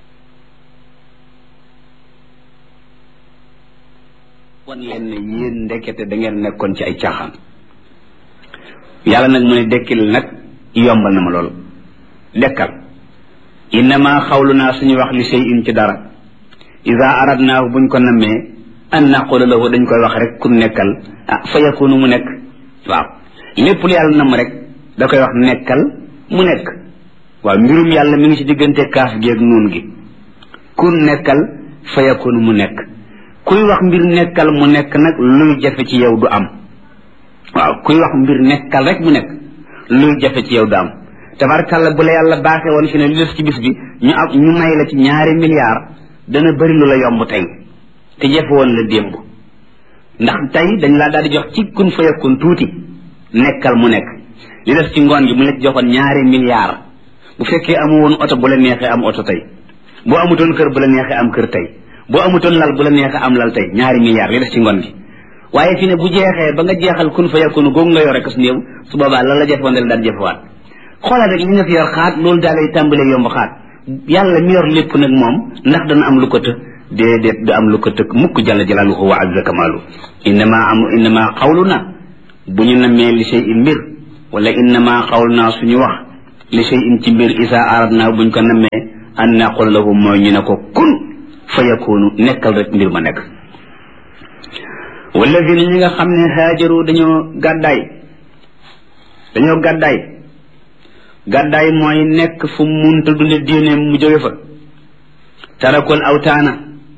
wan leen ne yéen ndekete da ngeen nekkoon ci ay caaxaan yàlla nag mu ne dekkil nag yombal na ma lool dekkal innama xawlunaa suñu wax li shay'in ci dara ida aradnaahu buñ ko nammee an naqula lahu dañ koy wax rek ku nekkal ah fa yakunu mu nekk waaw lépp lu yàlla namm rek da koy wax nekkal mu nekk waaw mbirum yàlla mi ngi ci diggante kaaf gi ak nuun gi ku nekkal fa yakunu mu nekk kuy wax mbir nekkal mu nekk nag luy jafe ci yow du am waaw kuy wax mbir nekkal rek mu nekk luy jafe ci yow du am tabarkàlla bu la yàlla baaxee woon fi ne lu des ci bis bi ñu am ñu may la ci ñaari milliards dana bëri lu la yomb tey te jafe woon la démb ndax tey dañ laa daal di jox ci kun fa yakun tuuti nekkal mu nekk li des ci ngoon gi mu la ci joxoon ñaari milliards bu fekkee amu woon oto bu la neexee am oto tey boo amutoon kër bu la neexee am kër tey boo amutoon lal bu la neexee am lal tey ñaari milliards li des ci ngoon gi waaye fi ne bu jeexee ba nga jeexal kun fa yakunu googu nga yore kas néew su boobaa lan la jëfoon dal daal jëfewaat xoolal rek li nga fi yor xaat loolu daal lay tàmbalee yomb xaat yàlla mi yor lépp nag moom ndax dana am lu ko të déedéet du am lu ko tëkk mukk jalla jalaaluhu wa azza kamaalu innama am innama qawluna bu ñu namee li shay'in mbir wala innama qawluna suñu wax li shay'in ci mbir isa aradna buñ ko namee an naqul lahu mooy ñu ne ko kun fa yakunu nekkal rek mbir ma nekk walladina ñi nga xam ne haajaru dañoo gàddaay dañoo gàddaay gàddaay mooy nekk fu munta dunde diine mu jóge fa tarakul awtaana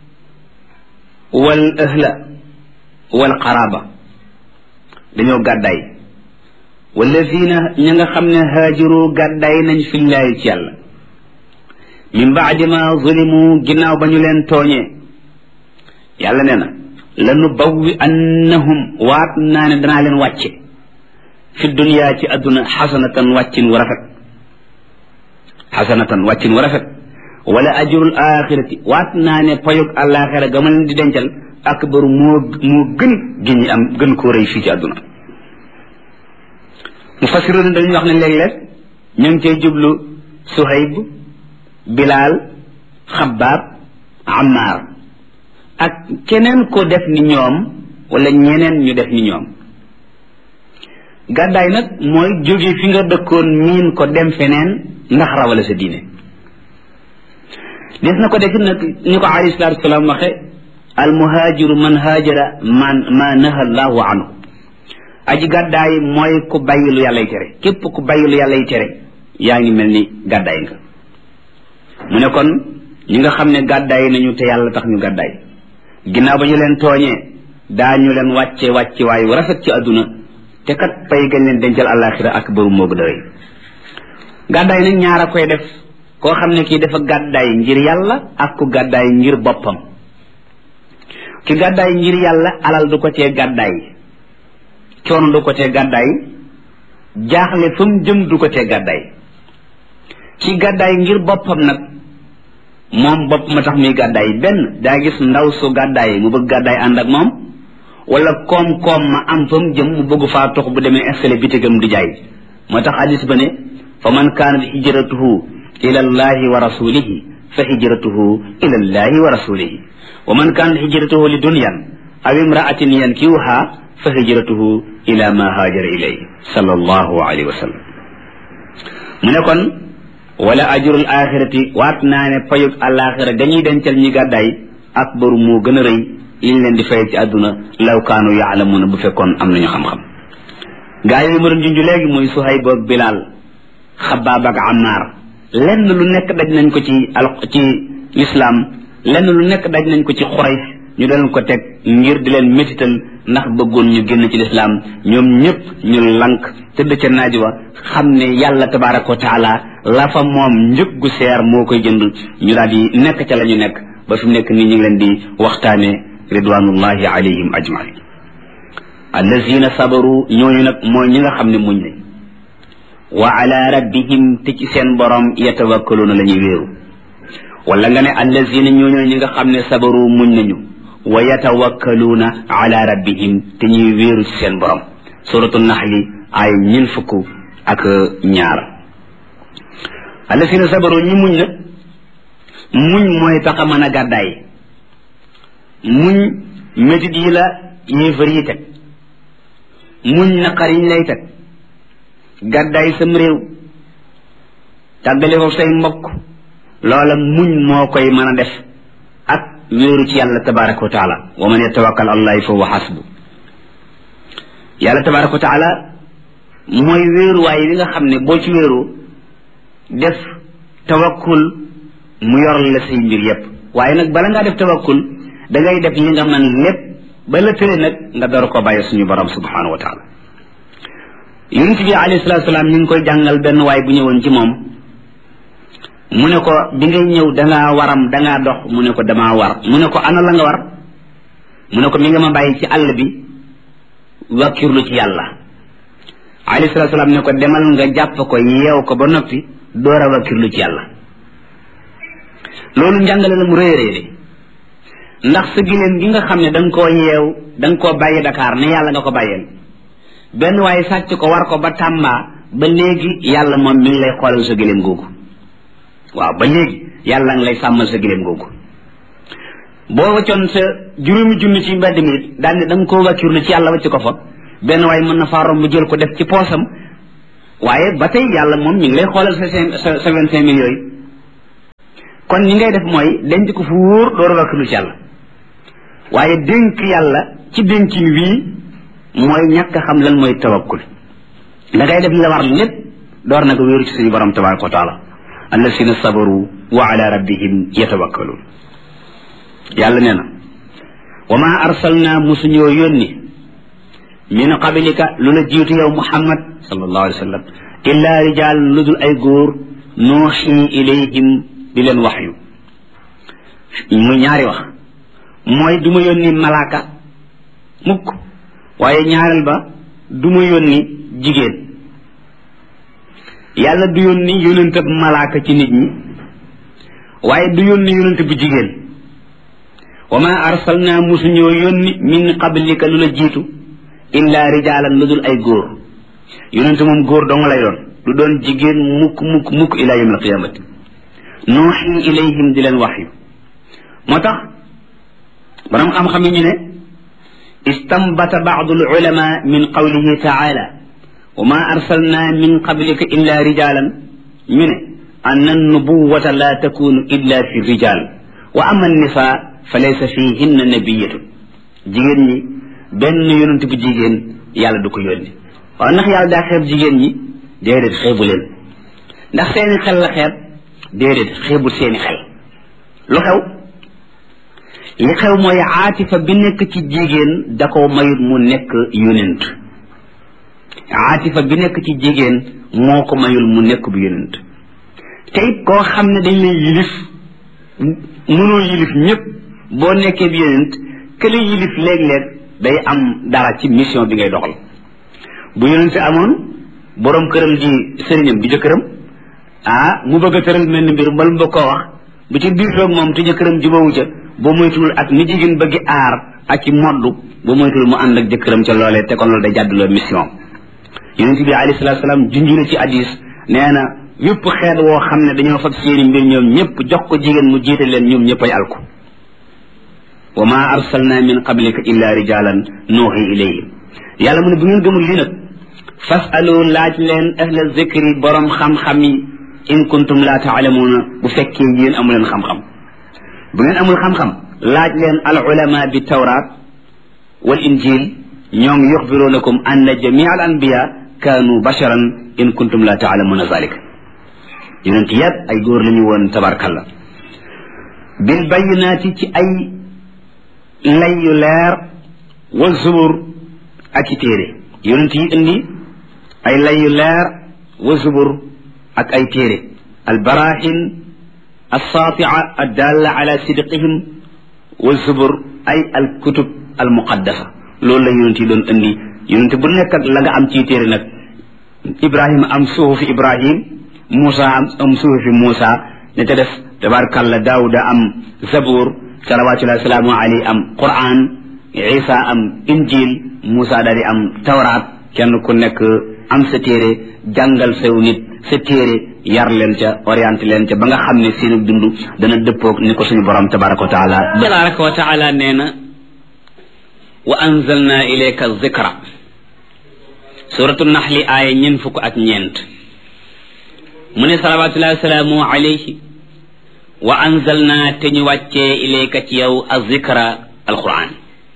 wal ahla wal qaraba dañoo gàddaay walladina ñi nga xam ne haajaru gàddaay nañ fillaahi ci yàlla min baadi ma zulimu ginnaaw ba ñu leen tooñee yàlla nee na lanu bawwi annahum waat naa ne danaa leen wàcce fi dunya ci adduna xasanatan wàccin wu rafet xasanatan wàccin wu rafet wala ajrul axirati waat naa ne payug àllaaxira ga ma leen di dencal akbaru moo moo gën gi ñi am gën koo rëy fii ci adduna mufassiroon dañuy wax ne léeg-léeg ñu ngi cay jublu Suhayb Bilaal Xabbaab Ammaar ak keneen ko def ni ñoom wala ñeneen ñu def ni ñoom gàddaay nag mooy jóge fi nga dëkkoon miin ko dem feneen ndax rawale sa diine des na ko def nag ni ko alayhi salaatu wasalaam waxe al muhaajiru man haajara man ma naha allahu anhu aji gàddaay mooy ku bàyyi lu yàllay tere képp ku bàyyi lu yàllay tere yaa ngi mel ni gàddaay nga mu ne kon ñi nga xam ne gàddaay nañu te yàlla tax ñu gàddaay ginnaaw ba ñu leen tooñee daañu leen wàcce wàcce waaye wu rafet ci àdduna te kat pay gañ leen dencal àllaaxira ak bëru moo gën a rëy gàddaay nag ñaar a koy def koo xam ne kii dafa gàddaay ngir yàlla ak ku gàddaay ngir boppam ki gàddaay ngir yàlla alal du ko tee gàddaay coono du ko tee gàddaay jaaxle fa mu jëm du ko tee gàddaay ki gàddaay ngir boppam nag moom bopp ma tax muy gàddaay benn daa gis ndaw su gàddaay mu bëgg gàddaay ànd ak moom wala koom-koom ma am fa mu jëm mu bëgg faa tox bu demee installé bitigam di jaay moo tax hadis ba ne fa man kaanat hijratuhu ila allahi wa rasulihi fa hijratuhu ila allahi wa rasulihi wa man kaanat hijratuhu li dunyan aw imraatin yankiwuha fa hijratuhu ila ma haajara ilayhi sallallahu alayhi wa sallam mu ne kon wala ajrul axirati waat naa ne payug àllaaxira dañuy dencal ñi gàddaay akbaru moo gën a rëy liñ leen di fay ci àdduna law kaanu yaalamuuna bu fekkoon am nañu xam-xam gaa yooyu ma doon junj léegi muy Suhayb ak Bilaal Xabbaab ak Ammaar lenn lu nekk daj nañ ko ci al ci lislaam lenn lu nekk daj nañ ko ci Xuraysh ñu doon ko teg ngir di leen métital ndax bëggoon ñu génn ci lislaam ñoom ñëpp ñu lank tëdd ca naaj wa xam ne yàlla tabaaraka wa taala la fa moom njëg gu seer moo koy jënd ñu daal di nekk ca la ñu nekk ba fi mu nekk nii ñu ngi leen di waxtaane ridwanullahi alayhim ajmain allazina sabaru ñooñu nag mooy ñi nga xam ne muñ nañ wa ala rabbihim te ci seen borom yatawakkaluuna la ñuy wéeru wala nga ne allazina ñooñu ñi nga xam ne sabaru muñ nañu wa yatawakkaluuna ala rabbihim te ñuy wéeru ci seen borom suratu naxli ay ñin fukk ak ñaar allazina sabaru ñi muñ nag muñ mooy tax a mën a gàddaay muñ métit yi la yéefar yi teg muñ naqar yiñ lay teg gàddaay sam réew tàggale ko say mbokk loola muñ moo koy mën a def ak wéeru ci yàlla tabaraka wa taala wa man yatawakkal allahi fa huwa hasbu yàlla tabaraka wa taala mooy wéeruwaay yi nga xam ne boo ci wéeru def tawakkul mu yor la say mbir yépp waaye nag bala ngaa def tawakkul da ngay def li nga man lépp ba la tële nag nga door ko bàyyi suñu borom subhanahu wa taala yonent bi alayhi salatu salaam ñu ngi koy jàngal benn waay bu ñëwoon ci moom mu ne ko bi ngay ñëw dangaa waram dangaa dox mu ne ko damaa war mu ne ko ana la nga war mu ne ko mi nga ma bàyyi ci àll bi wakkirlu ci yàlla alayhi salatu salaam ne ko demal nga jàpp ko yeew ko ba noppi door a wakkirlu ci yàlla loolu njàngale la mu rëy rëy de ndax sa giléem gi nga xam ne da nga koo yeew da nga koo bàyyi Dakar ne yàlla nga ko bàyyeel benn waaye sàcc ko war ko ba Tamba ba léegi yàlla moom mi ngi lay xoolal sa giléem googu waaw ba léegi yàlla nga lay sàmmal sa giléem googu boo waccoon sa juróomi junni ci mbedd mi daal ne da nga koo wakkirlu ci yàlla wacc ko fa benn waay mën na faa romb jël ko def ci poosam waaye ba tey yàlla moom ñu ngi lay xoolal sa sa sa vingt cinq mille yooyu kon ñi ngay def mooy denc ko fu wóor door a wakkilu ci yàlla waaye dénk yàlla ci dénkin wii mooy ñàkk xam lan mooy tawakkul da ngay def li la war lépp door na ko wéeru ci suñu borom tabaraka wa taala allasina sabaru wa ala rabbihim yatawakkalun yàlla nee na wa ma arsalna musuñoo yónni min qablika lu la jiitu yow muhammad sallallahu alayhi wa sallam illa rijal lu dul ay góor nuuxi ilayhim di leen waxyu muy ñaari wax mooy du ma yónni malaaka mukk waaye ñaareel ba du ma yónni jigéen yàlla du yónni yónent bu malaaka ci nit ñi waaye du yónni yónent bu jigéen wa ma arsalna musuñoo yónni min qablika lu la jiitu illa rijaalan lu dul ay góor yónent moom góor dong lay doon du doon jigéen mukk mukk mukk ila yawm alqiyamati nuuxi ilayhim di leen waxyu moo tax borom xam-xam yi ñu ne istambata baadu alulama min qawlihi taala wa ma arsalna min qablika illa rijalan ñu ne anna annubuwata la takunu illa fi rijal wa ama annisa fa laysa fihinna nabiyatun jigéen ñi benn yonent bu jigéen yàlla du ko yónni waaw ndax yàlla daa xeeb jigéen ñi déedéet xeebu leen ndax seeni xel la xeeb déedéet xeebul seeni xel lu xew li xew mooy aatifa bi nekk ci jigéen da ko mayut mu nekk yonent aatifa bi nekk ci jigéen moo ko mayul mu nekk bu yonent te it koo xam ne dañ lay yilif mënoo yilif ñëpp boo nekkee bi yonent kële yilif léeg-léeg day am dara ci mission bi ngay doxal bu yonent amoon borom këram di sëriñam di jëkkëram ah mu bëgg a tëral mel ni mbir mbal mu bëgg koo wax bu ci biir toog moom te jëkkëram jubawu ca boo moytuwul ak ni jigéen bëggi aar ak ci moddu boo moytuwul mu ànd ak jëkkëram ca loolee te kon loolu day jàdduloo mission yonent bi alayhi salaatu salaam junju na ci hadis nee na yëpp xeet woo xam ne dañoo fab seeni mbir ñoom ñëpp jox ko jigéen mu jiite leen ñoom ñëpp ay alku wa ma arsalna min qablika illa rijalan nuuxi ilayhim yàlla mu ne bu ngeen gëmul lii nag fasalu laaj leen ahla zikri borom xam-xam yi in kuntum la taalamuuna bu fekkee yéen amu leen xam-xam bu ngeen amul xam-xam laaj leen al ulama bi tawraat wal injil ñoom yuxbirunakum anna jamia al anbiya kaanu basharan in kuntum la taalamuuna zalika yonent yépp ay góor la ñu woon tabarkalla bil bayinaati ci ay lay yu leer wa zubur ak i téere yonent yi indi ay lay yu leer wa zubur ak ay téere al barahin alsaatia addalla ala sidqihim wa zubur ay al kutub al muqaddasa loolu la yonent yi doon indi yonent bu nekk ak la nga am ci téere nag ibrahima am suhufi ibrahim Moussa am am suhufi Moussa ne te def tabarkalla daawuda am zabur salawatullahi wasalaamu alayhi am quran isa am injil Moussa daal di am tawraat kenn ku nekk am sa téere jàngal sew nit sa téere yar leen ca orienté leen ca ba nga xam ne seenu dund dana dëppoog ni ko suñu borom tabaraka wa taala tabaraka wa taala nee na wa anzalna ilayka zikra suratu naxli aaya ñeent fukk ak ñeent mu ne salawatullahi wasalaamu alayhi wa anzalna te ñu wàccee ilayka ci yow az zikra alquran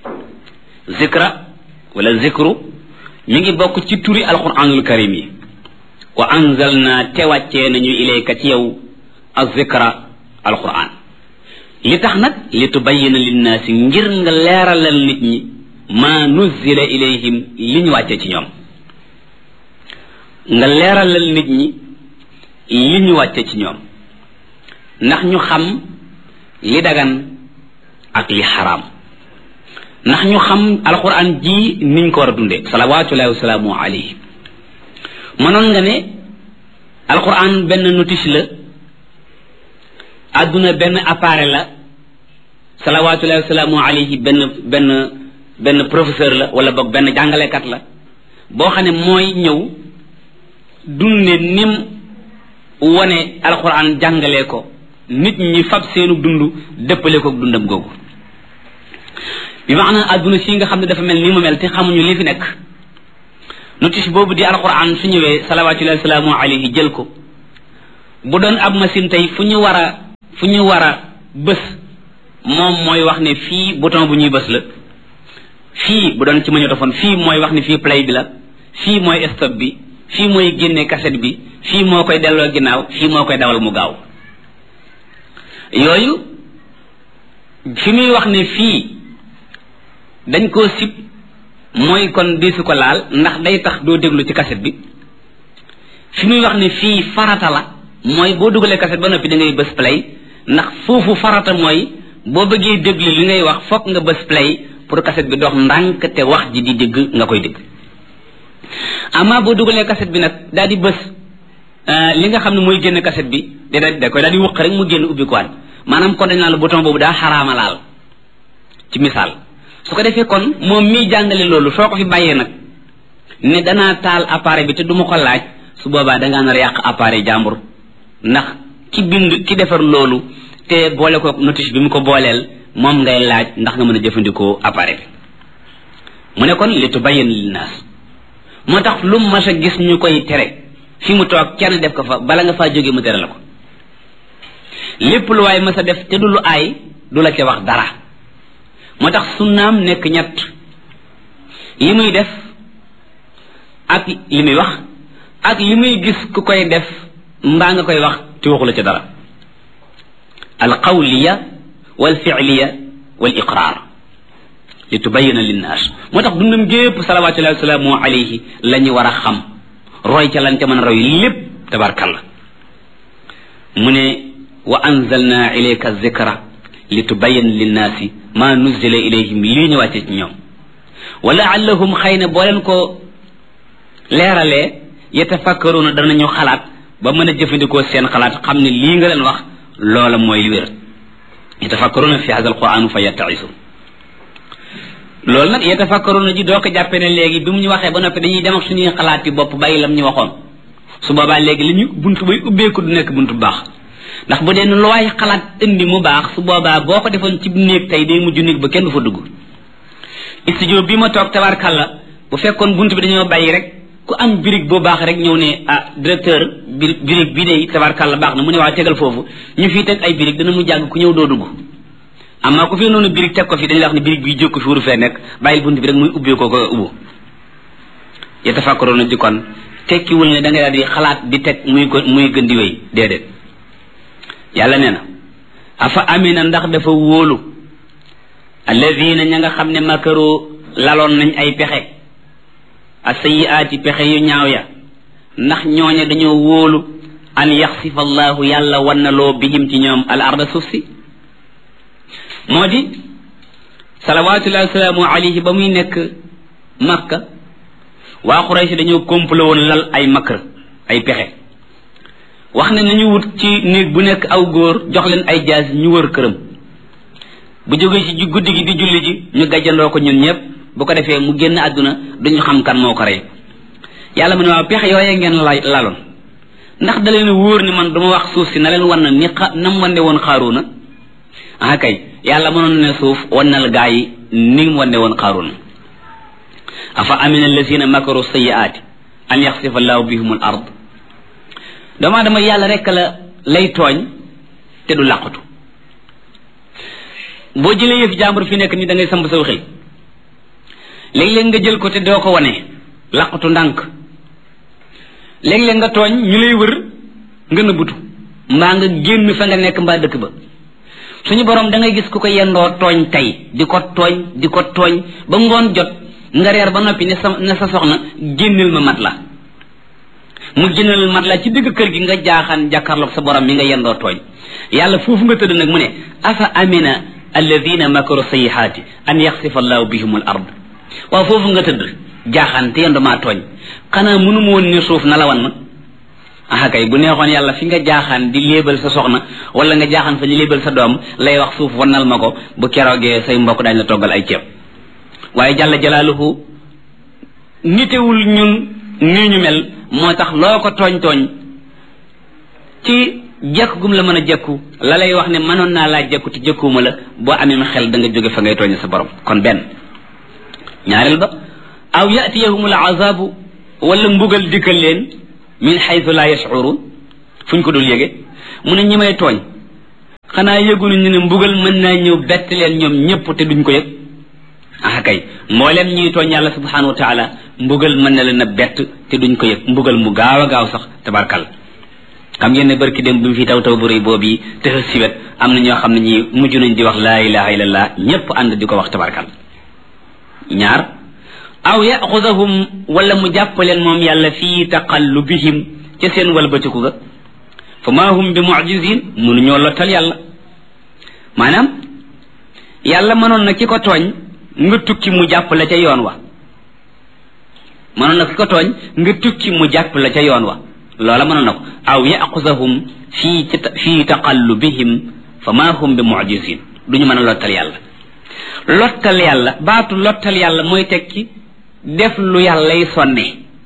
zikra wala zikru mi ngi bokk ci turi alquranul karim yi wa anzalna te wàccee nañu ilayka ci yow az-zikra alquran li tax nag li tubayyina linnaasi ngir nga leeralal nit ñi ma nuzzila ilayhim li ñu wàccee ci ñoom nga leeralal nit ñi li ñu wàccee ci ñoom ndax ñu xam li dagan ak li xaraam ndax ñu xam alquran ji niñ ko war a dundee salawatullahi wasalaamu alayhi mënoon nga ne alquran benn notice la adduna benn appareil la salawatullahi wasalaamu alayhi benn benn benn professeur la wala boog benn jàngalekat la boo xam ne mooy ñëw dunde nim wone alquran jàngalee ko nit ñi fab seenu dund dëppale ko dundam googu bi maanaam adduna si nga xam ne dafa mel ni mu mel te xamuñu li fi nekk notice boobu di alquran su ñëwee salawatullahi salaamu alayhi jël ko bu doon ab machine tey fu ñu war a fu ñu war a bës moom mooy wax ne fii bouton bu ñuy bës la fii bu doon ci magnétophone fii mooy wax ne fii play bi la fii mooy stop bi fii mooy génne cassette bi fii moo koy delloo ginnaaw fii moo koy dawal mu gaaw yooyu fi muy wax ne fii dañ koo sib mooy kon di su ko laal ndax day tax doo déglu ci cassette bi fi muy wax ne fii farata la mooy boo dugalee cassette ba noppi da ngay bës play ndax foofu farata mooy boo bëggee déglu li ngay wax fokk nga bës play pour cassette bi dox ndànk te wax ji di dégg nga koy dégg ama boo dugalee cassette bi nag daal di bës li nga xam ne mooy génn cassette bi da da koy daal di wëq rek mu génn ubbi ko waat maanaam kon dañ naan la bouton boobu daa xaraama laal ci misaal su ko defee kon moom miy jàngale loolu soo ko fi bàyyee nag ne danaa taal appareil bi te du ma ko laaj su boobaa dangaa nar a yàq appareil jàmbur ndax ki bind ki defar loolu te boole ko notice bi mu ko booleel moom ngay laaj ndax nga mën a jëfandikoo appareil bi mu ne kon li tubayyin linnaas moo tax lu mas a gis ñu koy tere fi mu toog kenn def ko fa bala nga faa jóge mu tere la ko lépp lu waay mas a def te du lu aay du la ca wax dara moo tax sunnaam nekk ñett li muy def ak li muy wax ak li muy gis ku koy def mbaa nga koy wax te waxu la ca dara al qawliya wal fi'liya wal iqrar li tubayyana linnaas moo tax dundam gépp salawatullahi wa salaamu alayhi la ñu war a xam roy ca lan ca mën a roy lépp tabarkalla mu ne wa anzalna ilayka zikra li tubayyana linnaasi ma nuzila ilayhim lii ñu wàcce ci ñoom wa laallahum xëy na boo leen ko leeralee yatafakkaruuna danañu xalaat ba mën a jëfandikoo seen xalaat xam ne lii nga leen wax loola mooy li wér yatafakkaruuna fi hada alquran fa yattaisu loolu nag yatafakkaruuna ji doo ko jàppee ne léegi bi mu ñu waxee ba noppi dañuy dem ak suñuy xalaat yi bopp bàyyi lam ñu waxoon su boobaa léegi li ñu buntu bay ubbeeku du nekk buntu bu baax ndax bu dee lu waay xalaat indi mu baax su boobaa boo ko defoon ci néeg tey day mujj néeg ba kenn du fa dugg studio bi ma toog tabarkalla bu fekkoon buntu bi dañoo bàyyi rek ku am birig boo baax rek ñëw ne ah directeur birig birig bi de tabarkalla baax na mu ne waa tegal foofu ñu fii teg ay birig dana mu jàgg ku ñëw doo dugg amma ku fi noonu birig teg ko fi dañuy wax ne birig bi jóg fi wuru fee nekk bàyyil buntu bi rek muy ubbee ko ko ubbu yatafakkaruuna di kon tekkiwul ne da nga daal di xalaat di teg muy ko muy gën di wéy déedéet yàlla nee na afa amina ndax dafa wóolu alladina ña nga xam ne makaroo laloon nañ ay pexe asayiaati pexe yu ñaaw ya ndax ñooña dañoo wóolu an yaxsifa allahu yàlla wannaloo bihim ci ñoom al arda suuf si moo di salawatullahi wasalaamu alayhi ba muy nekk makka waa Quraysh dañoo complot woon lal ay makr ay pexe wax ne nañu wut ci néeg bu nekk aw góor jox leen ay jaas ñu wër këram bu jógee ci guddi gi di julli ji ñu gàjjandoo ko ñun ñëpp bu ko defee mu génn àdduna duñu xam kan moo ko rey yàlla mu ne waaw pexe yooyee ngeen la laloon ndax da leen wóor ni man duma wax suuf si na leen wan na ni xa nam wande woon xaaruuna ah kay yàlla mënoon ne suuf wannal gaa yi ni mu wande woon xaaruuna afa amina allazina makaru sayiaati an yaxsifa allahu bihum al ard dama dama yàlla rek la lay tooñ te du làqutu boo jëlee yëf jàmbur fi nekk ni da ngay samp saw xel léeg-léeg nga jël ko te doo ko wane làqutu ndànk léeg-léeg nga tooñ ñu lay wër nga nëbbutu mbaa nga génn fa nga nekk mbaa dëkk ba suñu borom da ngay gis ku ko yendoo tooñ tey di ko tooñ di ko tooñ ba ngoon jot nga reer ba noppi ne sa ne sa soxna génneel ma mat la mu génneel mat la ci digg kër gi nga jaaxaan jàkkaarloog sa borom mi nga yendoo tooñ yàlla foofu nga tëdd nag mu ne afa amina alladina makaru sayihaati an yaxsifa allahu bihum al ard waaw foofu nga tëdd jaaxaan te yendu maa tooñ xanaa mënu ma woon ne suuf na la wan ma ah kay bu neexoon yàlla fi nga jaaxaan di léebal sa soxna wala nga jaaxaan fa di léebal sa doom lay wax suuf wannal ma ko bu keroogee say mbokk daañu la toggal ay ceeb waaye jàlla jalaaluhu nitewul ñun nii ñu mel moo tax loo ko tooñ tooñ ci jekk gum la mën a jekku la lay wax ne mënoon naa laa jekku te jekkuuma la boo amee xel da nga jóge fa ngay tooñe sa borom kon benn ñaareel ba aw yatiyahum al azabu wala mbugal dikkal leen min haythu la yash'urun fuñ ko dul yége mu ne ñi may tooñ xanaa yëgunu ñu ne mbugal mën naa ñëw bett leen ñoom ñëpp te duñ ko yëg ah kay mboolem ñuy tooñ yàlla subhanahu wa taala mbugal mën na leen a bett te duñ ko yëg mbugal mu gaaw a gaaw sax tabarkal xam ngeen ne barki dem bi mu fi taw taw bu rëy boobu te siwet am na ñoo xam ne ñi mujj nañ di wax laa ilaha illallah ñëpp ànd di ko wax tabarkal ñaar aw yaxudahum wala mu jàpp leen moom yàlla fii taqallubihim ca seen walbatiku ga fa maa hum bi mu'jizin munu ñoo lottal yàlla maanaam yàlla mënoon na ki ko tooñ nga tukki mu jàpp la ca yoon wa mënoon na ki ko tooñ nga tukki mu jàpp la ca yoon wa loola mënoon na ko aw yaxudahum fii fii taqallubihim fa maa hum bi mu'jizin duñu mën a lottal yàlla lottal yàlla baatu lottal yàlla mooy tekki def lu yàllay sonne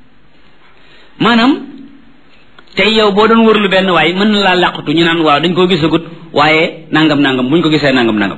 maanaam tey yow boo doon wërlu benn waay mën na laa làqatu ñu naan waaw dañ koo gisagut waaye nangam nangam buñ ko gisee nangam nangam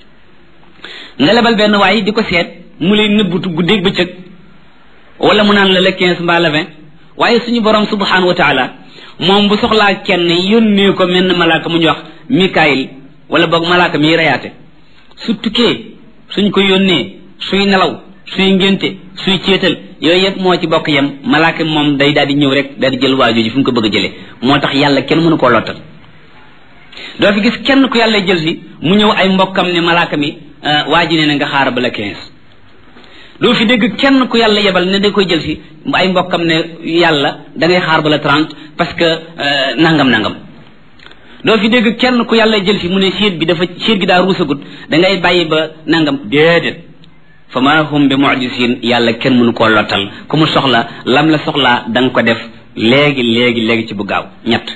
nga lebal benn waay di ko seet mu lay nëbbutu guddeeg bëccëg wala mu naan la le quinze mbaa le vingt waaye suñu borom subhanahu wa taala moom bu soxlaa kenn yónnee ko mel ne malaaka mu ñu wax Mikaayil wala boog malaaka miy reyaate su tukkee suñ ko yónnee suy nelaw suy ngénte suy céetal yooyu yëpp moo ci bokk yem malaaka moom day daal di ñëw rek daal di jël waajoo ji fu mu ko bëgg a jëlee moo tax yàlla kenn mënu koo lottal doo fi gis kenn ku yàlla jël si mu ñëw ay mbokkam ne malaaka mi waa ji ne na nga xaar ba la quinze doo fi dégg kenn ku yàlla yebal ne da koy jël si ay mbokkam ne yàlla da ngay xaar ba la trente parce que nangam nangam doo fi dégg kenn ku yàlla jël si mu ne siit bi dafa siit gi daa ruusagut da ngay bàyyi ba nangam déedéet fa ma hum bi mu'jizin yàlla kenn mënu koo lottal ku mu soxla lam la soxlaa da nga ko def léegi léegi léegi ci bu gaaw ñett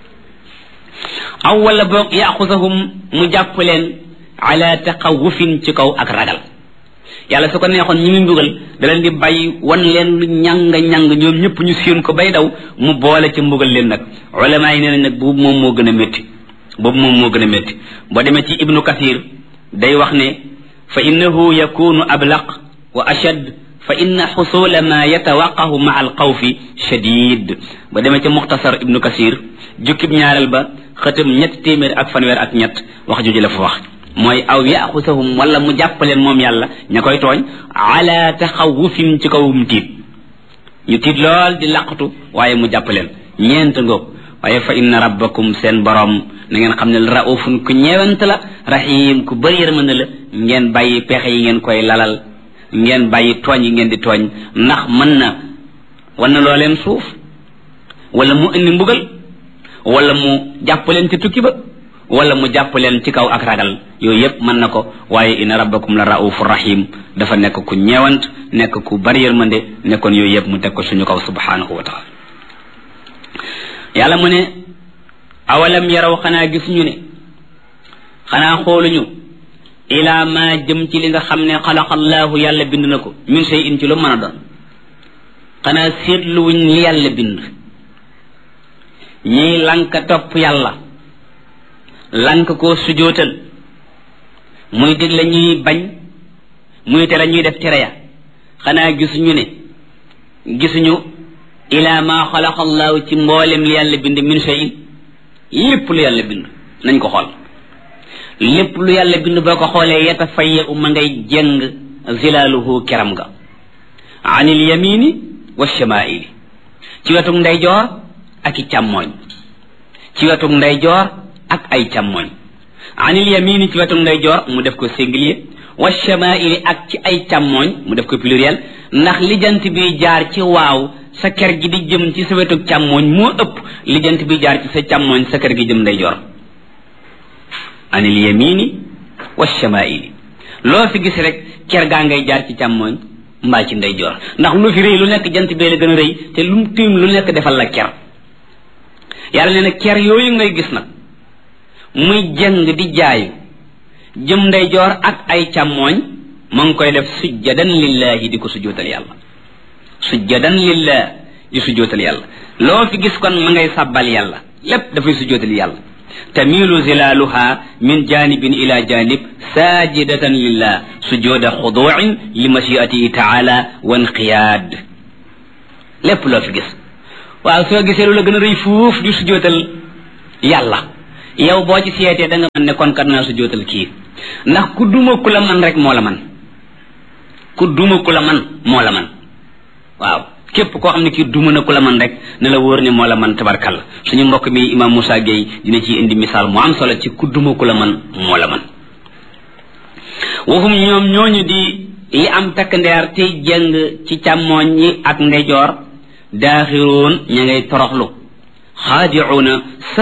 aw wala boog yaxusahum mu jàpp leen ala taqawufin ci kaw ak ragal yàlla su ko neexoon ñi muy mbugal da leen di bàyyi wan leen lu ñàng ñàng ñoom ñëpp ñu séen ko bay daw mu boole ci mbugal leen nag ulama yi nee nañ nag boobu moom moo gën a métti boobu moom moo gën a métti boo demee ci ibnu kathir day wax ne fa innahu yakunu ablaq wa ashad fa inna xusula ma yatawaqahu maa alxawfi shadid ba demee ca muxtasar ibnu kathir jukkib ñaareel ba xëtam ñett téeméer ak fanweer ak ñett wax jooju la fa wax mooy aw yaxusahum wala mu jàppaleen moom yàlla ña koy tooñ ala taxawufin ci kawum tiit ñu tiit lool di laqatu waaye mu jàppaleen ñeent ngoog waaye fa inna rabbakum seen borom na ngeen xam ne raufun ku ñeewant la rahim ku bëri yërmande la ngeen bàyyi pexe yi ngeen koy lalal ngeen bàyyi tooñ yi ngeen di tooñ ndax mën na wan na loo leen suuf wala mu indi mbugal wala mu jàppaleen ci tukki ba wala mu jàpp leen ci kaw ak ragal yooyu yëpp mën na ko waaye inna rabbakum la raufur rahim dafa nekk ku ñeewant nekk ku bari yërmande nekkoon yooyu yëpp mu teg ko suñu kaw subhanahu wa taala yàlla mu ne awalam yaraw xanaa gisuñu ne xanaa xooluñu ila ma jëm ci li nga xam ne xalaqallahu yàlla bind na ko min shay'in ci lu mën a doon xanaa seetluwuñ li yàlla bind ñiy lanka topp yàlla lank koo sujootal muy digle ñuy bañ muy tere ñuy def tere ya xanaa gisuñu ne gisuñu ila ma xalaqa allahu ci mboolem li yàlla bind min shay'in lépp lu yàlla bind nañ ko xool lépp lu yàlla bind boo ko xoolee yatafayya u ma ngay jeng zilaaluhu keram ga anil yamini wa shamaili ci wetuk ndeyjoor ak i càmmooñ ci wetuk ndeyjoor ak ay càmmooñ anil yamini ci wetu ndeyjoor mu def ko singulier wa shamaili ak ci ay càmmooñ mu def ko pluriel ndax lijant bi jaar ci waaw sa kër gi di jëm ci sa wetu càmmooñ moo ëpp lijant bi jaar ci sa càmmooñ sa kër gi jëm ndeyjoor anil yamini wa shamaili loo fi gis rek kër gaa ngay jaar ci càmmooñ mbaa ci ndeyjoor ndax lu fi rëy lu nekk jant bee la gën a rëy te lu mu tiim lu nekk defal la kër yàlla nee na kër yooyu ngay gis nag muy jëng di jaayu jëm ndeyjoor ak ay càmmooñ ma ngi koy def sujjadan lillahi di ko sujjootal yàlla sujjadan lillah di sujjootal yàlla loo fi gis kon ma ngay sàbbal yàlla lépp dafay sujjootal yàlla tamilu zilaluha min janibin ila janib sajidatan lillah sujooda xuduin li mashiatihi taala wa inqiyaad lépp loo fi gis waaw soo gisee lu la gën a rëy fuuf di sujjóotal yàlla yow boo ci seetee da nga mën ne kon kat naa sujjóotal kii ndax ku duma ku la man rek moo la man ku duma ku la man moo la man waaw képp koo xam ne kii duma na ku la man rek ne la wóor ne moo la man tabarkalla suñu mbokk mi imam Moussa Gueye dina ci indi misaal mu am solo ci ku duma ku la man moo la man waxum ñoom ñooñu di yi am takk ndeer tey jëng ci càmmooñ yi ak ndeyjoor daaxiroon ña ngay toroxlu xaadiuuna